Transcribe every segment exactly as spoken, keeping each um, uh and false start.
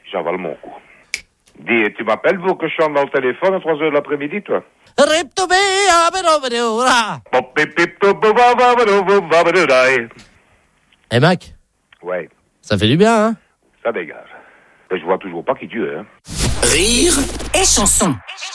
j'avale mon coup. Dis, tu m'appelles pour que je chante dans le téléphone à trois heures de l'après-midi, toi? Eh Mac, Ouais, ça fait du bien, hein? ça dégage. Mais je vois toujours pas qui tu es, hein. Rire et chanson.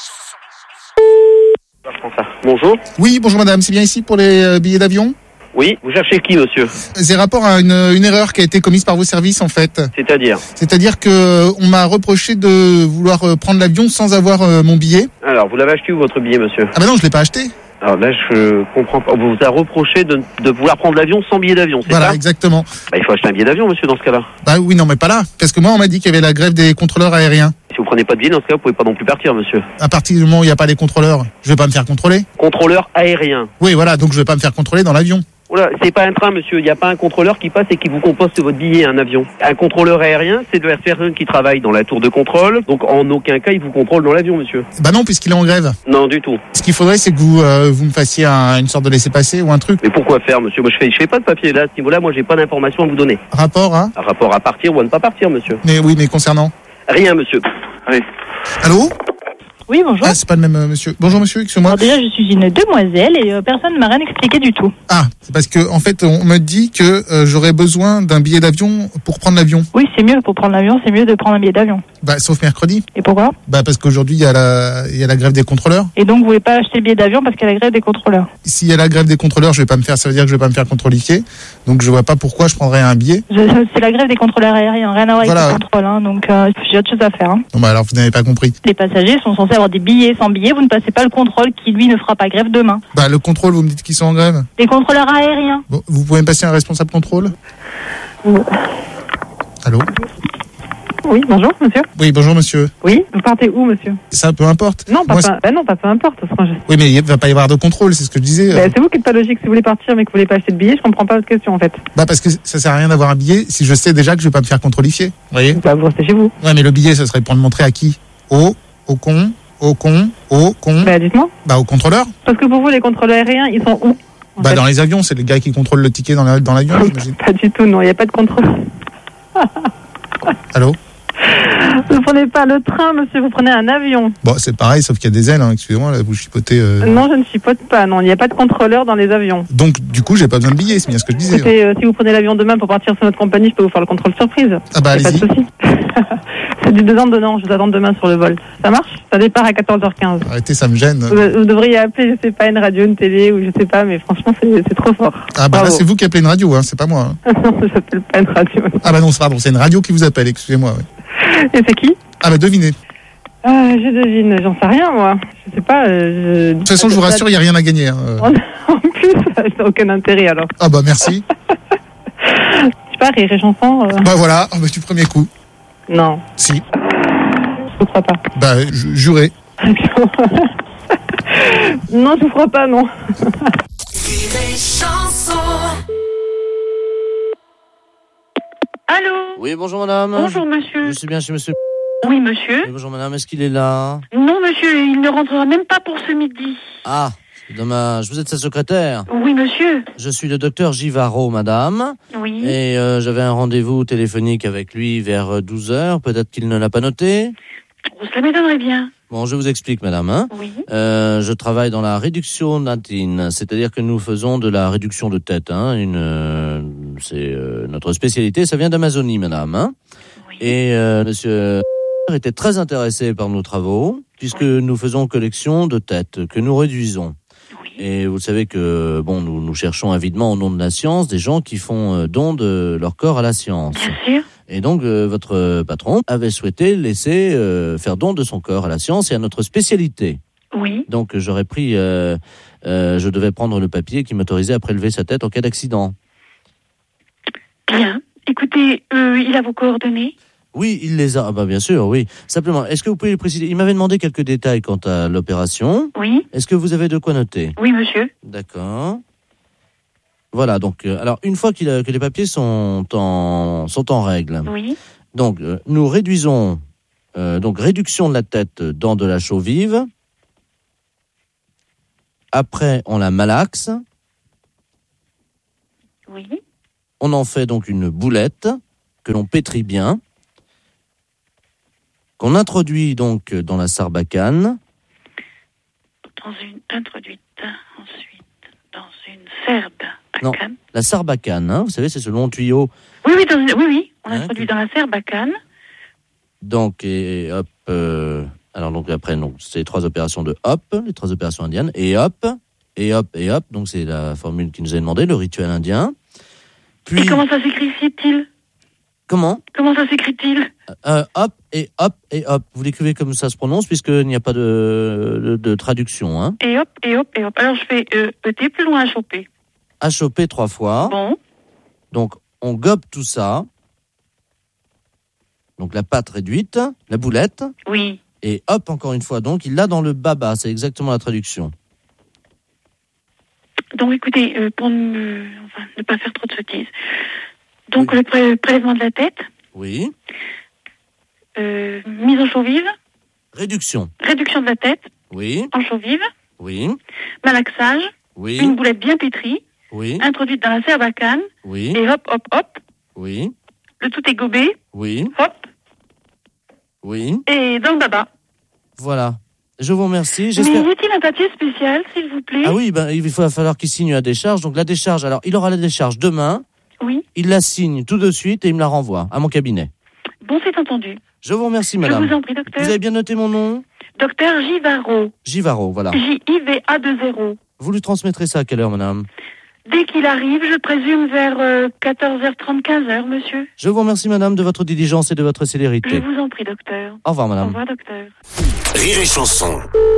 Bonjour. Oui, bonjour madame, c'est bien ici pour les euh, billets d'avion? Oui, vous cherchez qui, monsieur? C'est rapport à une, une erreur qui a été commise par vos services en fait. C'est-à-dire? C'est-à-dire que euh, on m'a reproché de vouloir euh, prendre l'avion sans avoir euh, mon billet. Alors, vous l'avez acheté où, votre billet, monsieur? Ah bah non, je l'ai pas acheté. Alors là, je comprends pas. On vous a reproché de, de vouloir prendre l'avion sans billet d'avion, c'est Voilà, ça? exactement. Bah, il faut acheter un billet d'avion, monsieur, dans ce cas-là. Bah oui, non mais pas là. Parce que moi on m'a dit qu'il y avait la grève des contrôleurs aériens. Si vous prenez pas de billet, dans ce cas, vous pouvez pas non plus partir, monsieur. À partir du moment où il n'y a pas les contrôleurs, je vais pas me faire contrôler. Contrôleur aérien. Oui, voilà, donc je vais pas me faire contrôler dans l'avion. Oula, c'est pas un train, monsieur. Il n'y a pas un contrôleur qui passe et qui vous composte votre billet, un avion. Un contrôleur aérien, c'est de la personne qui travaille dans la tour de contrôle. Donc, en aucun cas, il vous contrôle dans l'avion, monsieur. Bah non, puisqu'il est en grève. Non, du tout. Ce qu'il faudrait, c'est que vous euh, vous me fassiez un- une sorte de laissez-passer ou un truc. Mais pourquoi faire, monsieur? Moi, je fais, je fais pas de papier, là. À ce niveau-là, moi, j'ai pas d'informations à vous donner. Rapport, hein? Un rapport à partir ou à ne pas partir, monsieur. Mais oui, mais concernant. Rien, monsieur. Allez. Allô? Oui, bonjour. Ah, c'est pas le même euh, monsieur. Bonjour monsieur, excusez-moi. Alors déjà, je suis une demoiselle et euh, personne ne m'a rien expliqué du tout. Ah, c'est parce que en fait, on me dit que euh, j'aurais besoin d'un billet d'avion pour prendre l'avion. Oui, c'est mieux pour prendre l'avion, c'est mieux de prendre un billet d'avion. Bah, sauf mercredi. Et pourquoi? Bah, parce qu'aujourd'hui, il y a la, il y a la grève des contrôleurs. Et donc, vous voulez pas acheter le billet d'avion parce qu'il y a la grève des contrôleurs? S'il y a la grève des contrôleurs, je vais pas me faire, ça veut dire que je vais pas me faire contrôlifier. Donc, je vois pas pourquoi je prendrais un billet. Je- C'est la grève des contrôleurs aériens, rien à voir Voilà. avec le contrôle, hein, donc euh, j'ai autre chose à faire. Hein. Non, bah, alors, vous n'avez pas compris. Les passagers sont censés avoir des billets. Sans billets, vous ne passez pas le contrôle qui, lui, ne fera pas grève demain. Bah, le contrôle, vous me dites qu'ils sont en grève. Les contrôleurs aériens. Bon, vous pouvez me passer un responsable contrôle? Allô? Oui, bonjour, monsieur. Oui, bonjour monsieur. Oui, vous partez où, monsieur? Ça, peu importe. Non, pas, Moi, peu, bah non, pas peu importe. ce sera juste- Oui, mais il va pas y avoir de contrôle, c'est ce que je disais. Bah, c'est vous qui n'êtes pas logique. Si vous voulez partir mais que vous voulez pas acheter de billet, je comprends pas votre question, en fait. Bah, parce que ça sert à rien d'avoir un billet si je sais déjà que je vais pas me faire contrôlifier. Vous voyez? Bah, vous restez chez vous. Ouais, mais le billet, ça serait pour le montrer à qui? Au, au con, au con, au con. Bah, dites-moi. Bah, au contrôleur. Parce que pour vous, les contrôleurs aériens, ils sont où, en Bah, fait? dans les avions, c'est les gars qui contrôlent le ticket dans la- dans l'avion, j'imagine. Pas du tout, non, il n'y a pas de contrôle. Allô? Vous prenez pas le train, monsieur, vous prenez un avion. Bon, c'est pareil, sauf qu'il y a des ailes, hein. Excusez-moi, là, vous chipotez. euh. Non, je ne chipote pas, non, il n'y a pas de contrôleur dans les avions. Donc, du coup, j'ai pas besoin de billet, c'est bien ce que je disais. Écoutez, euh, si vous prenez l'avion demain pour partir sur notre compagnie, je peux vous faire le contrôle surprise. Ah bah, Y a pas de allez-y. souci. C'est du donnant donnant, je vous attends demain sur le vol. Ça marche? Ça départ à quatorze heures quinze. Arrêtez, ça me gêne. Vous, vous devriez appeler, je sais pas, une radio, une télé, ou je sais pas, mais franchement, c'est c'est trop fort. Ah bah là, Bravo. c'est vous qui appelez une radio, hein, c'est pas moi. hein. Non, ça s'appelle pas une radio. Ah bah non, c'est- pardon, c'est une radio qui vous appelle, excusez-moi. ouais. Et c'est qui? Ah bah devinez. De Ah, je devine, j'en sais rien, moi. Je sais pas. Euh, je... toute façon, je vous rassure, il n'y a rien à gagner. hein. Euh. En plus, ça n'a aucun intérêt, alors. Ah bah merci. Je sais pas, rire et chanson. euh, Bah voilà, ah bah, du premier coup. Non, Si. je vous crois pas. Bah, ju- juré. Non, je vous crois pas, non. Rire et chanson. Allô? Oui, bonjour madame. Bonjour monsieur. Je suis bien chez monsieur. Oui monsieur. Oui, bonjour madame, est-ce qu'il est là? Non monsieur, il ne rentrera même pas pour ce midi. Ah, c'est dommage. Vous êtes sa secrétaire? Oui monsieur. Je suis le docteur Givaro, madame. Oui. Et euh, j'avais un rendez-vous téléphonique avec lui vers douze heures. Peut-être qu'il ne l'a pas noté. Oh, ça m'étonnerait bien. Bon, je vous explique, madame. Hein. Oui. Euh, je travaille dans la réduction natine, c'est-à-dire que nous faisons de la réduction de tête. Hein, une, euh, c'est euh, notre spécialité. Ça vient d'Amazonie, madame. Hein. Oui. Et euh, monsieur était très intéressé par nos travaux, puisque Oui. nous faisons collection de têtes que nous réduisons. Oui. Et vous savez que bon, nous, nous cherchons avidement au nom de la science des gens qui font euh, don de leur corps à la science. Bien sûr. Et donc, euh, votre patron avait souhaité laisser euh, faire don de son corps à la science et à notre spécialité. Oui. Donc, j'aurais pris, euh, euh, je devais prendre le papier qui m'autorisait à prélever sa tête en cas d'accident. Bien. Écoutez, euh, il a vos coordonnées? Oui, il les a. Ah bah bien sûr, oui. Simplement, est-ce que vous pouvez préciser? Il m'avait demandé quelques détails quant à l'opération. Oui. Est-ce que vous avez de quoi noter? Oui monsieur. D'accord. Voilà. Donc, euh, alors une fois qu'il a, que les papiers sont en sont en règle. Oui. Donc, euh, nous réduisons, euh, donc réduction de la tête dans de la chaux vive. Après, on la malaxe. Oui. On en fait donc une boulette que l'on pétrit bien. qu'on introduit donc dans la sarbacane. Dans une introduite, ensuite, dans une serbe à Non, canne. la sarbacane, hein, vous savez, c'est ce long tuyau. Oui, oui, dans une- oui, oui, on Hein, introduit que- dans la serbe à canne. Donc, et hop. euh, alors, donc, après, donc, c'est les trois opérations de hop, les trois opérations indiennes, et hop, et hop, et hop. Donc, c'est la formule qui nous est demandée, le rituel indien. Puis, Et comment ça s'écrit-il comment Comment ça s'écrit-il euh, Hop, et hop, et hop. Vous l'écrivez comme ça se prononce, puisqu'il n'y a pas de, de, de traduction. Hein. Et hop, et hop, et hop. Alors je fais euh, E T plus loin à choper. À choper trois fois. Bon, Donc, on gobe tout ça. Donc, la pâte réduite, la boulette, oui. et hop, encore une fois. Donc, il l'a dans le baba. C'est exactement la traduction. Donc écoutez, euh, pour ne, enfin, ne pas faire trop de sottises. Donc le pré- prélèvement de la tête, Oui. euh, mise en chaux vive, Réduction. réduction de la tête Oui. en chaux vive, Oui. malaxage, Oui. une boulette bien pétrie, Oui. introduite dans la serbe à canne, Oui. et hop, hop, hop, Oui. le tout est gobé, Oui. hop, Oui. et dans le baba. Voilà. Je vous remercie. Mais J'espère. y a-t-il un papier spécial, s'il vous plaît? Ah oui, ben, il va falloir qu'il signe la décharge. Donc la décharge, alors il aura la décharge demain. Oui. Il la signe tout de suite et il me la renvoie à mon cabinet. Bon, c'est entendu. Je vous remercie, Je madame. vous en prie, docteur. Vous avez bien noté mon nom? Docteur Givaro. Givaro, voilà. J I V A deux zéro. Vous lui transmettrez ça à quelle heure, madame? Dès qu'il arrive, je présume vers euh, quatorze heures trente, quinze heures, monsieur. Je vous remercie, madame, de votre diligence et de votre Je célérité. vous en prie, docteur. Au revoir, Au madame. revoir, docteur. Rire et chanson.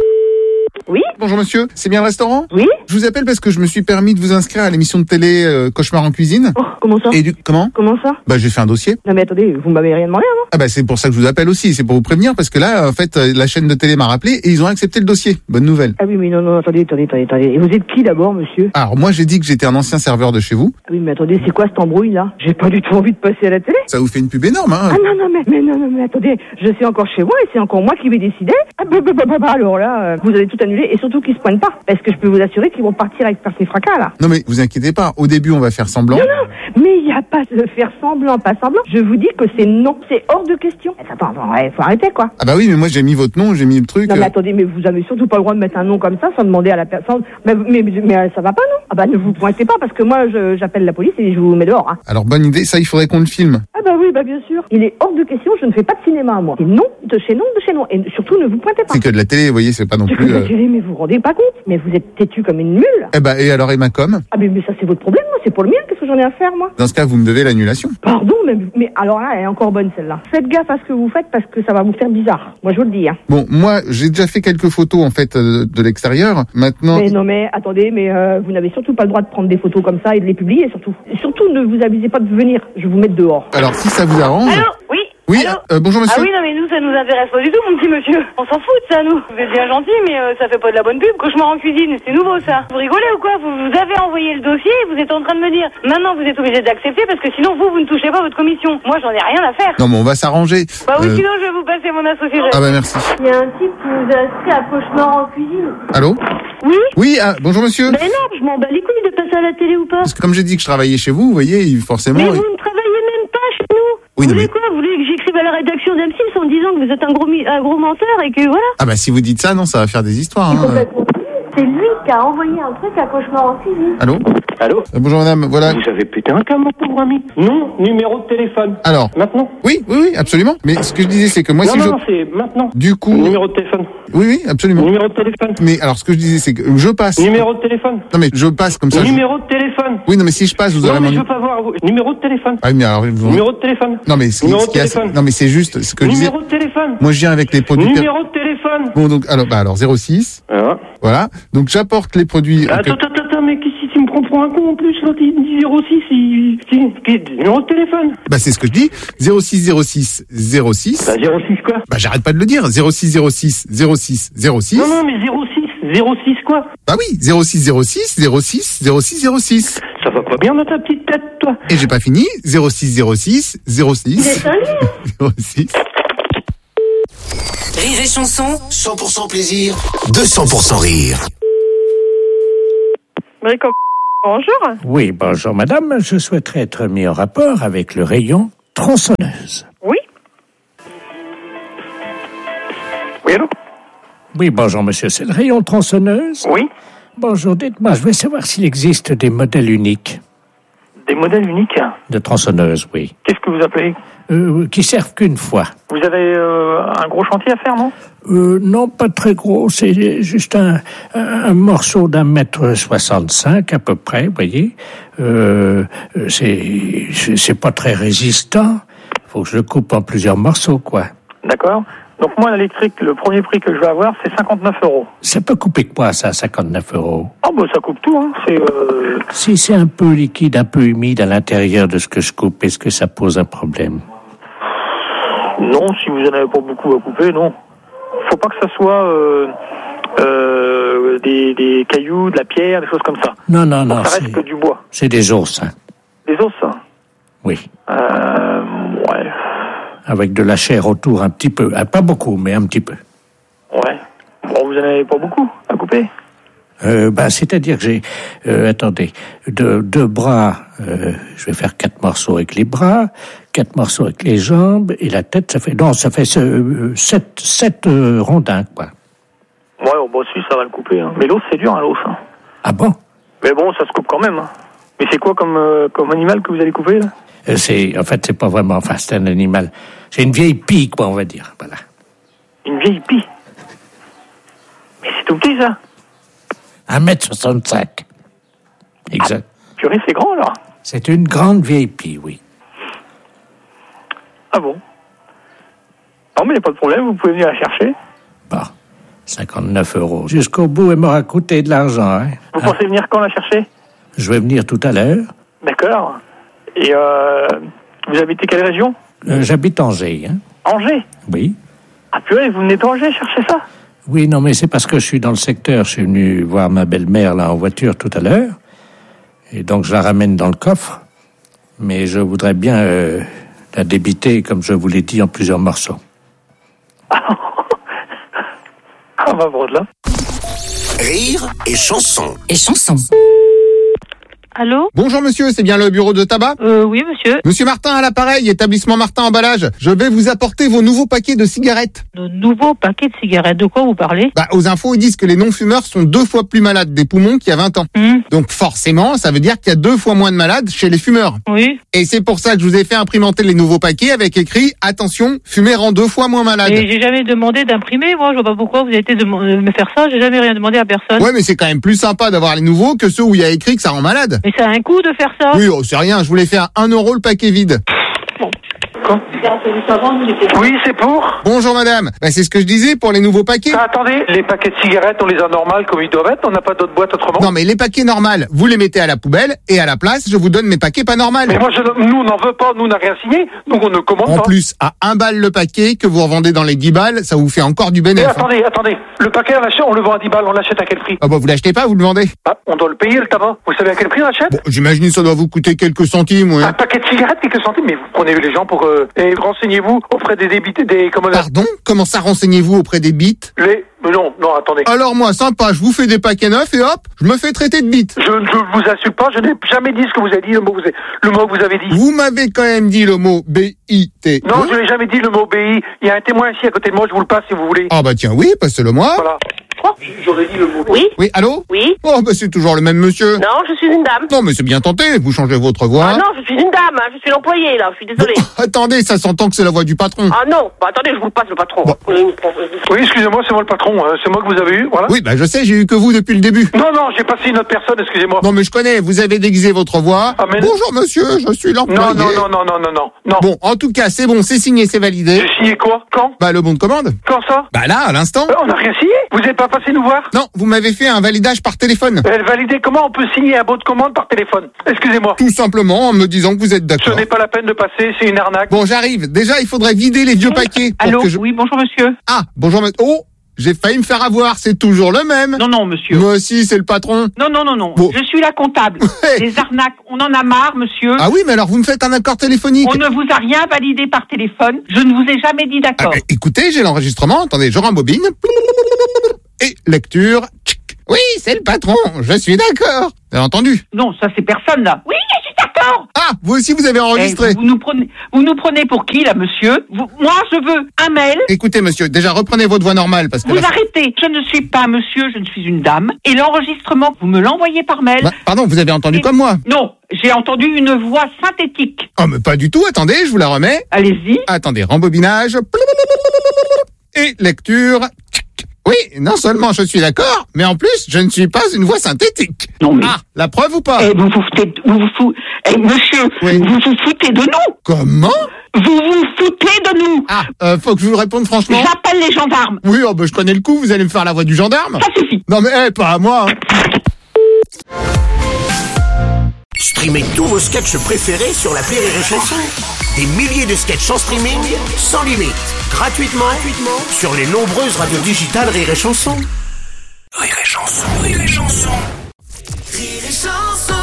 Bonjour monsieur, c'est bien le restaurant? Oui. Je vous appelle parce que je me suis permis de vous inscrire à l'émission de télé euh, Cauchemar en cuisine. Oh, comment ça? Et du comment? Comment ça? Bah j'ai fait un dossier. Non mais attendez, vous m'avez rien demandé avant. Ah bah c'est pour ça que je vous appelle aussi, c'est pour vous prévenir parce que là en fait euh, la chaîne de télé m'a rappelé et ils ont accepté le dossier. Bonne nouvelle. Ah oui mais non, non, attendez, attendez, attendez, attendez. Et vous êtes qui d'abord, monsieur? Alors moi j'ai dit que j'étais un ancien serveur de chez vous. Ah oui mais attendez, c'est quoi cette embrouille là? J'ai pas du tout envie de passer à la télé. Ça vous fait une pub énorme hein. Ah non, non, mais, mais non, non, mais attendez, je suis encore chez moi et c'est encore moi qui vais décider. Ah bah, bah, bah, bah, bah, alors là, euh, vous allez tout annuler et surtout qu'ils se pointent pas. Parce que je peux vous assurer qu'ils vont partir avec par ces fracas là. Non mais vous inquiétez pas, au début on va faire semblant. Non, non, mais il n'y a pas de faire semblant, pas semblant. Je vous dis que c'est non, c'est hors de question. Attends, attends, ouais, faut arrêter quoi. Ah bah oui mais moi j'ai mis votre nom, j'ai mis le truc. Non mais euh, attendez, mais vous avez surtout pas le droit de mettre un nom comme ça sans demander à la personne. Mais, mais, mais, mais, euh, ça va pas non? Ah bah ne vous pointez pas parce que moi je- j'appelle la police et je vous mets dehors. Hein. Alors bonne idée, ça il faudrait qu'on le filme. Ah bah oui, bah bien sûr. Il est hors de question, je ne fais pas de cinéma à moi. C'est non de chez non de chez non. Et surtout ne vous pointez pas. C'est que de la télé, vous voyez, c'est pas non C'est que plus. la euh, télé, mais vous vous rendez pas compte. Mais vous êtes têtu comme une mule. Eh bah et alors Emacom? Ah mais, mais ça c'est votre problème, moi, c'est pour le mien, qu'est-ce que j'en ai à faire moi? Dans ce cas vous me devez l'annulation. Pardon, mais, mais alors là, elle est encore bonne celle-là. Faites gaffe à ce que vous faites parce que ça va vous faire bizarre. Moi je vous le dis. Hein. Bon, moi, j'ai déjà fait quelques photos en fait euh, de l'extérieur. Maintenant, Mais non mais attendez, mais euh, vous n'avez surtout pas le droit de prendre des photos comme ça et de les publier surtout. Et surtout ne vous avisez pas de venir, je vous mets dehors. alors si ça vous arrange. Allô? Oui? Oui, Allô? euh, bonjour monsieur. Ah oui, non, mais nous, ça nous intéresse pas du tout, mon petit monsieur. On s'en fout de ça, nous. Vous êtes bien gentil, mais euh, ça fait pas de la bonne pub. Cauchemar en cuisine, c'est nouveau, ça. Vous rigolez ou quoi? Vous, vous avez envoyé le dossier et vous êtes en train de me dire, maintenant, vous êtes obligé d'accepter parce que sinon, vous, vous ne touchez pas votre commission. Moi, j'en ai rien à faire. Non mais on va s'arranger. Bah oui, Euh, sinon, je vais vous passer mon associé. Ah bah merci. Il y a un type qui nous a inscrit à Cauchemar en cuisine. Allô? Oui? Oui, ah, bonjour monsieur. Ben non, je m'en bats les couilles de passer à la télé ou pas. Parce que comme j'ai dit que je travaillais chez vous, vous voyez, il- forcément. Mais il- vous ne travaillez même pas chez nous. Oui, vous non, voulez mais- quoi? Vous voulez que j'écrive à la rédaction d'M six en disant que vous êtes un gros, mi- un gros menteur et que voilà? Ah bah si vous dites ça, non, ça va faire des histoires. Hein. Complètement. C'est lui qui a envoyé un truc à Cauchemar en cuisine. Allô? Allô? Euh, bonjour madame, voilà. Vous avez pété un câble, mon pauvre ami. Non, numéro de téléphone. Alors. Maintenant? Oui, oui, oui, absolument. Mais ce que je disais, c'est que moi, non, si non, je. non, c'est maintenant. Du coup. Numéro de téléphone. Oui, oui, absolument. Numéro de téléphone. Mais alors, ce que je disais, c'est que je passe. Numéro de téléphone. Non mais je passe comme ça. je- Numéro de téléphone. Oui, non mais si je passe, vous Non, aurez mais mon. je veux pas voir. vous- Numéro de téléphone. Ah oui, mais alors. vous- Numéro de téléphone. Non mais ce, Numéro ce de qui est assez- téléphone. non mais c'est juste ce que je disais. Numéro de téléphone. Moi je viens avec les produits. per- Numéro de téléphone. Bon donc alors bah alors zéro six. Ah. Voilà. Donc j'apporte les produits. Attends, auxquels- attends, attends, mais qu'est-ce que tu me prends pour un con en plus? L'autre il dit zéro six, il... il- numéro de téléphone. Bah c'est ce que je dis. zéro six zéro six zéro six. Bah zéro six quoi? Bah j'arrête pas de le dire. zéro six zéro six zéro six zéro six. Non, non, mais zéro six, zéro six quoi? Bah oui, zéro six zéro six zéro six zéro six zéro six. Ça va pas bien dans ta petite tête, toi. Et j'ai pas fini. zéro six zéro six zéro six Vous êtes un lion. zéro six. Rire et chanson, cent pour cent plaisir, deux cents pour cent rire. Bonjour. Oui, bonjour madame. Je souhaiterais être mis en rapport avec le rayon tronçonneuse. Oui. Oui, allô? Oui, bonjour, monsieur. C'est le rayon tronçonneuse? Oui. Bonjour, dites-moi, je voulais savoir s'il existe des modèles uniques. Des modèles uniques? De tronçonneuses, oui. Qu'est-ce que vous appelez? Euh, qui servent qu'une fois. Vous avez euh, un gros chantier à faire, non? Euh, non, pas très gros. C'est juste un, un, un morceau d'un mètre soixante-cinq à peu près, vous voyez. Euh, c'est, c'est, c'est pas très résistant. Faut que je le coupe en plusieurs morceaux, quoi. D'accord. Donc moi, l'électrique, le premier prix que je vais avoir, c'est cinquante-neuf euros. Ça peut couper quoi, ça, cinquante-neuf euros? Ah bah ça coupe tout, hein. C'est... Euh... Si c'est un peu liquide, un peu humide à l'intérieur de ce que je coupe, est-ce que ça pose un problème? Non, si vous en avez pas beaucoup à couper, non. Faut pas que ça soit euh, euh, des, des cailloux, de la pierre, des choses comme ça. Non, non, non. Ça reste que du bois. C'est des os, hein. Des os, hein? Oui. Euh, ouais. Avec de la chair autour, un petit peu. Ah, pas beaucoup, mais un petit peu. Ouais. Bon, vous en avez pas beaucoup à couper? Euh, bah, c'est-à-dire que j'ai, euh, attendez, deux, deux bras, euh, je vais faire quatre morceaux avec les bras, quatre morceaux avec les jambes, et la tête, ça fait, non, ça fait euh, sept, sept euh, rondins, quoi. Ouais, oh, bah si, ça va le couper, hein. Mais l'os, c'est dur, hein, l'os, hein. Ah bon? Mais bon, ça se coupe quand même, hein. Mais c'est quoi comme, euh, comme animal que vous allez couper, là? Euh, c'est, en fait, c'est pas vraiment, enfin, c'est un animal, c'est une vieille pie, quoi, on va dire, voilà. Une vieille pie? Mais c'est tout petit, ça? Un mètre soixante-cinq. Exact. Ah, purée, c'est grand, alors? C'est une grande vieille pie, oui. Ah bon? Non, mais il n'y a pas de problème, vous pouvez venir la chercher. Bon, cinquante-neuf euros. Jusqu'au bout, elle m'aura coûté de l'argent, hein. Vous hein? pensez venir quand la chercher? Je vais venir tout à l'heure. D'accord. Et euh, vous habitez quelle région? Euh, j'habite Angers, hein. Angers? Oui. Ah purée, vous venez d'Angers chercher ça? Oui, non, mais c'est parce que je suis dans le secteur. Je suis venu voir ma belle-mère, là, en voiture, tout à l'heure. Et donc, je la ramène dans le coffre. Mais je voudrais bien euh, la débiter, comme je vous l'ai dit, en plusieurs morceaux. Ah, bah, là. Rire et chanson. Et chanson. Allô? Bonjour monsieur, c'est bien le bureau de tabac? Euh, oui, monsieur. Monsieur Martin à l'appareil, établissement Martin Emballage. Je vais vous apporter vos nouveaux paquets de cigarettes. De nouveaux paquets de cigarettes, de quoi vous parlez? Bah, aux infos, ils disent que les non-fumeurs sont deux fois plus malades des poumons qu'il y a vingt ans. Mmh. Donc forcément, ça veut dire qu'il y a deux fois moins de malades chez les fumeurs. Oui. Et c'est pour ça que je vous ai fait imprimenter les nouveaux paquets avec écrit « Attention, fumer rend deux fois moins malade ». Et j'ai jamais demandé d'imprimer, moi, je vois pas pourquoi vous avez été de me faire ça, j'ai jamais rien demandé à personne. Ouais, mais c'est quand même plus sympa d'avoir les nouveaux que ceux où il y a écrit que ça rend malade. Mais ça a un coût de faire ça? Oui, oh, c'est rien, je voulais faire un euro le paquet vide. Quoi? Oui, c'est pour. Bonjour madame, bah, c'est ce que je disais pour les nouveaux paquets. Ah, attendez, les paquets de cigarettes, on les a normales comme ils doivent être, on n'a pas d'autres boîtes autrement? Non mais les paquets normales, vous les mettez à la poubelle et à la place, je vous donne mes paquets pas normales. Mais moi, je, nous, on n'en veut pas, nous, on n'a rien signé, donc on ne commande En pas. plus, à un balle le paquet que vous revendez dans les dix balles, ça vous fait encore du Mais bénéfice. attendez, attendez, le paquet, on, l'achète, on le vend à dix balles, on l'achète à quel prix? Ah bah vous l'achetez pas, vous le vendez. Ah, on doit le payer, le tabac. Vous savez à quel prix on l'achète? Bon, j'imagine que ça doit vous coûter quelques centimes, ouais. Un paquet de cigarettes, quelques centimes, mais vous prenez les gens pour... Euh, et renseignez-vous auprès des débités, des... Comment dire, Pardon? Comment ça renseignez-vous auprès des bites? les... Mais non, non, attendez. Alors moi, sympa, je vous fais des paquets neufs et hop, je me fais traiter de bite. Je ne vous insulte pas, je n'ai jamais dit ce que vous avez dit, le mot, que vous avez- le mot que vous avez dit. Vous m'avez quand même dit le mot B I T. Non, je n'ai jamais dit le mot B I. Il y a un témoin ici à côté de moi, je vous le passe si vous voulez. Ah bah tiens, oui, passez-le moi. Voilà. J'aurais dit le mot. Oui, Oui, allô? oui. Oh bah c'est toujours le même monsieur. Non, je suis une dame. Non mais c'est bien tenté, vous changez votre voix. Ah non, je suis une dame, hein, je suis l'employé là, je suis désolée. Bon, attendez, ça s'entend que c'est la voix du patron. Ah non, bah, attendez, je vous le passe le patron. Bon. Oui, excusez-moi, c'est moi le patron. hein, C'est moi que vous avez eu, voilà. Oui, bah je sais, j'ai eu que vous depuis le début. Non, non, j'ai passé une autre personne, excusez-moi. Non mais je connais, vous avez déguisé votre voix. Ah, mais- Bonjour monsieur, je suis l'employé. Non, non, non, non, non, non, non, non. Bon, en tout cas, c'est bon, c'est signé, c'est validé. J'ai signé quoi? Quand? Bah le bon de commande. Quand ça? Bah là, à l'instant. Euh, On n'a rien signé. Vous n'êtes pas passé nous voir? Non, vous m'avez fait un validage par téléphone. Elle validait comment on peut signer un bon de commande par téléphone? Excusez-moi. Tout simplement en me disant que vous êtes Ce d'accord. n'est pas la peine de passer, c'est une arnaque. Bon, j'arrive. Déjà, il faudrait vider les vieux paquets. pour Allô? que je- Oui, bonjour monsieur. Ah, bonjour monsieur. Oh, j'ai failli me faire avoir, c'est toujours le même. Non, non, monsieur. Moi aussi, c'est le patron. Non, non, non, non. Bon. Je suis la comptable. Ouais. Les arnaques, on en a marre, monsieur. Ah oui, mais alors vous me faites un accord téléphonique. On ne vous a rien validé par téléphone. Je ne vous ai jamais dit Ah, d'accord. bah, écoutez, j'ai l'enregistrement. Attendez, je rembobine. Et lecture. Tchic. Oui, c'est le patron. Je suis d'accord. Vous avez entendu? Non, ça c'est personne là. Oui, je suis d'accord. d'accord? Ah, vous aussi vous avez enregistré. Eh, vous, vous nous prenez, vous nous prenez pour qui là, monsieur? Vous, moi, je veux un mail. Écoutez, monsieur, déjà reprenez votre voix normale parce que. Vous là, arrêtez. Je ne suis pas monsieur, je ne suis une dame. Et l'enregistrement, vous me l'envoyez par mail. Bah, pardon, vous avez entendu Et... comme moi. Non, j'ai entendu une voix synthétique. Oh, mais pas du tout. Attendez, je vous la remets. Allez-y. Attendez, rembobinage. Et lecture. Oui, non seulement je suis d'accord, mais en plus, je ne suis pas une voix synthétique. Non mais... Ah, la preuve ou pas? Eh, vous vous foutez... Vous vous foutez... Eh, monsieur, oui. vous vous foutez de nous. Comment? Vous vous foutez de nous. Ah, euh, faut que je vous réponde franchement. J'appelle les gendarmes. Oui, oh, bah, je connais le coup, vous allez me faire la voix du gendarme. Ça suffit. Non mais, eh, pas à moi. Hein. Streamez tous vos sketchs préférés sur l'appli Rire et Chanson. Des milliers de sketchs en streaming, sans limite, gratuitement, gratuitement sur les nombreuses radios digitales Rire et Chanson. Rire et Chanson, Rire et Chanson. Rire et Chanson.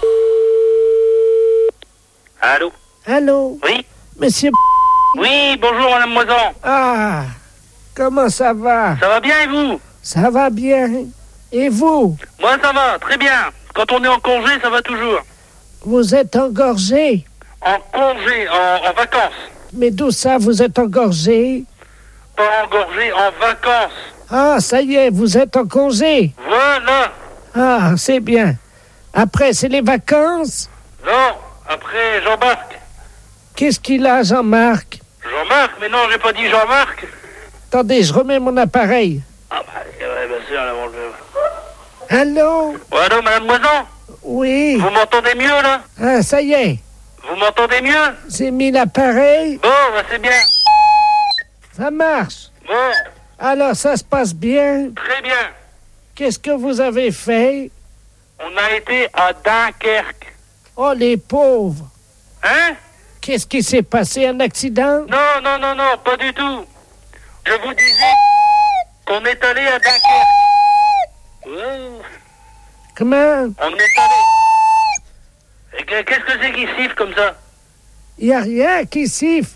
Allô? Allô? Oui? Monsieur... Oui, bonjour madame Moisan. Ah, comment ça va? Ça va bien et vous? Ça va bien. Et vous? Moi ça va, très bien. Quand on est en congé, ça va toujours. Vous êtes engorgé? En congé, en, en vacances. Mais d'où ça, vous êtes engorgé? Pas engorgé, en vacances. Ah, ça y est, vous êtes en congé. Voilà. Ah, c'est bien. Après, c'est les vacances? Non, après Jean-Marc. Qu'est-ce qu'il a, Jean-Marc? Jean-Marc? Mais non, j'ai pas dit Jean-Marc. Attendez, je remets mon appareil. Ah bah, ouais, bien sûr, là, on le... Allô? Ouais, allô, madame Moisan? Oui. Vous m'entendez mieux, là? Ah, ça y est. Vous m'entendez mieux? J'ai mis l'appareil. Bon, bah c'est bien. Ça marche. Bon. Alors, ça se passe bien? Très bien. Qu'est-ce que vous avez fait? On a été à Dunkerque. Oh, les pauvres. Hein? Qu'est-ce qui s'est passé? Un accident? Non, non, non, non, pas du tout. Je vous disais qu'on est allé à Dunkerque. Oh. Comment? On est allé. Et qu'est-ce que c'est qui siffle comme ça? Il n'y a rien qui siffle.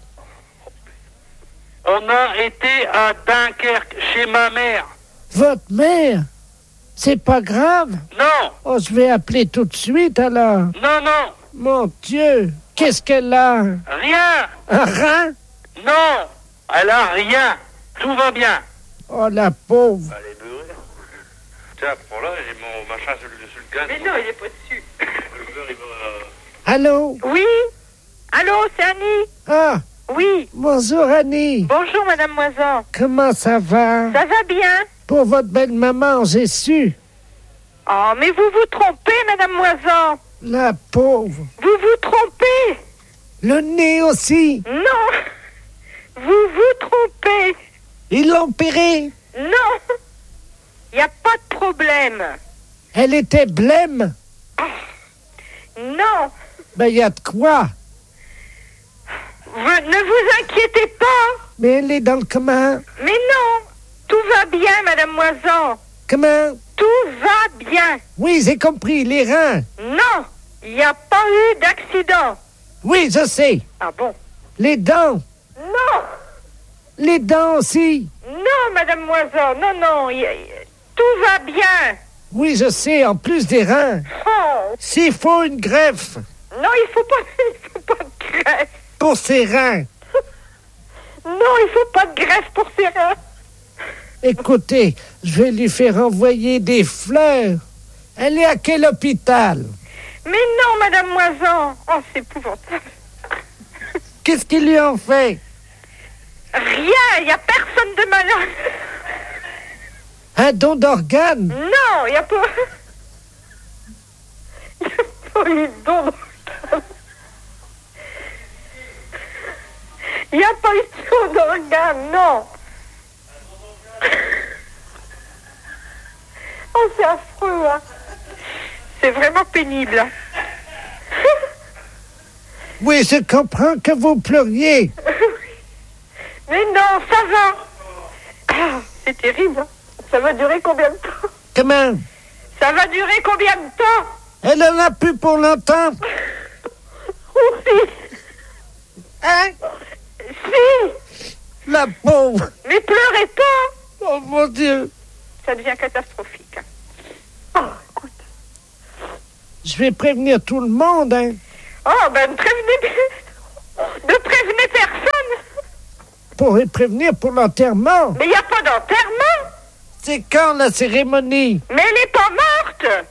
On a été à Dunkerque, chez ma mère. Votre mère? C'est pas grave? Non. Oh, je vais appeler tout de suite, alors. Non, non. Mon Dieu, qu'est-ce qu'elle a? Rien. Un rein? Non, elle a rien. Tout va bien. Oh, la pauvre. Allez, beurre. Tiens, prends-là, j'ai mon machin sur le, sur le gaz. Mais non, il est pas dessus. Le beurre, il va... Allô? Oui? Allô, c'est Annie? Ah, Oui. bonjour Annie. Bonjour, madame Moisan. Comment ça va? Ça va bien? Pour votre belle-maman, j'ai su. Oh, mais vous vous trompez, madame Moisan. La pauvre. Vous vous trompez. Le nez aussi. Non. Vous vous trompez. Ils l'ont opérée. Non. Il n'y a pas de problème. Elle était blême. Non. Ben, il y a de quoi. Vous, ne vous inquiétez pas. Mais elle est dans le comment? Mais non. Tout va bien, madame Moisan. Comment? Tout va bien. Oui, j'ai compris, les reins. Non. Il n'y a pas eu d'accident. Oui, je sais. Ah bon? Les dents. Non. Les dents aussi. Non, madame Moisan. Non, non. Y, y, tout va bien. Oui, je sais, en plus des reins. Oh. S'il faut une greffe. Non, il faut pas, il faut pas de greffe. Pour ses reins. Non, il faut pas de greffe pour ses reins. Écoutez, je vais lui faire envoyer des fleurs. Elle est à quel hôpital? Mais non, madame Moisan. Oh, c'est épouvantable. Qu'est-ce qu'ils lui ont fait? Rien, il n'y a personne de malade. Un don d'organes? Non, il n'y a pas... Il n'y a pas eu de don d'organes. Il n'y a pas eu de don d'organes, non. Oh, c'est affreux, hein. C'est vraiment pénible. Hein. Oui, je comprends que vous pleuriez. Mais non, ça va. Ah, c'est terrible. Hein. Ça va durer combien de temps? Comment? Ça va durer combien de temps? Elle en a plus pour longtemps. Oui. Hein? Si. La pauvre. Mais pleurez pas. Oh mon Dieu. Ça devient catastrophique. Hein. Oh, écoute. Je vais prévenir tout le monde, hein. Oh, ben ne prévenez, ne prévenez personne. Pour les prévenir pour l'enterrement. Mais il n'y a pas d'enterrement. C'est quand la cérémonie? Mais elle n'est pas morte.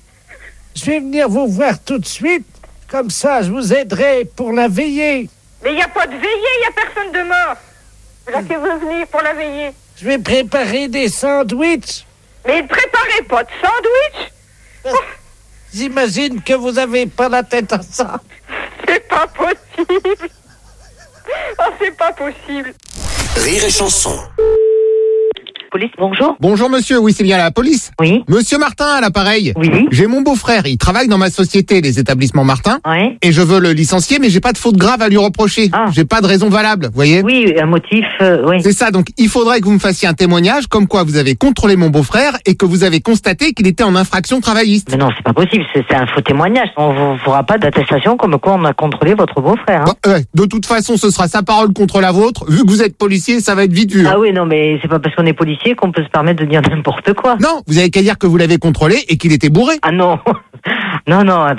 Je vais venir vous voir tout de suite. Comme ça, je vous aiderai pour la veillée. Mais il n'y a pas de veillée, il n'y a personne de mort. Là que vous venez pour la veillée. Je vais préparer des sandwichs. Mais ne préparez pas de sandwich. Oh. J'imagine que vous avez pas la tête à ça. C'est pas possible. Oh, c'est pas possible. Rire et chanson. Police, bonjour. Bonjour monsieur, oui c'est bien la police. Oui. Monsieur Martin à l'appareil. Oui. J'ai mon beau-frère, il travaille dans ma société, les établissements Martin. Oui. Et je veux le licencier, mais j'ai pas de faute grave à lui reprocher. Ah. J'ai pas de raison valable, vous voyez. Oui, un motif, euh, oui. C'est ça, donc il faudrait que vous me fassiez un témoignage comme quoi vous avez contrôlé mon beau-frère et que vous avez constaté qu'il était en infraction travailliste. Mais non, c'est pas possible, c'est, c'est un faux témoignage. On vous fera pas d'attestation comme quoi on a contrôlé votre beau-frère. Hein. Bah, ouais, de toute façon, ce sera sa parole contre la vôtre. Vu que vous êtes policier, ça va être vite vu. Ah oui, non, mais c'est pas parce qu'on est policier qu'on peut se permettre de dire n'importe quoi. Non, vous avez qu'à dire que vous l'avez contrôlé et qu'il était bourré. Ah non, non, non, là,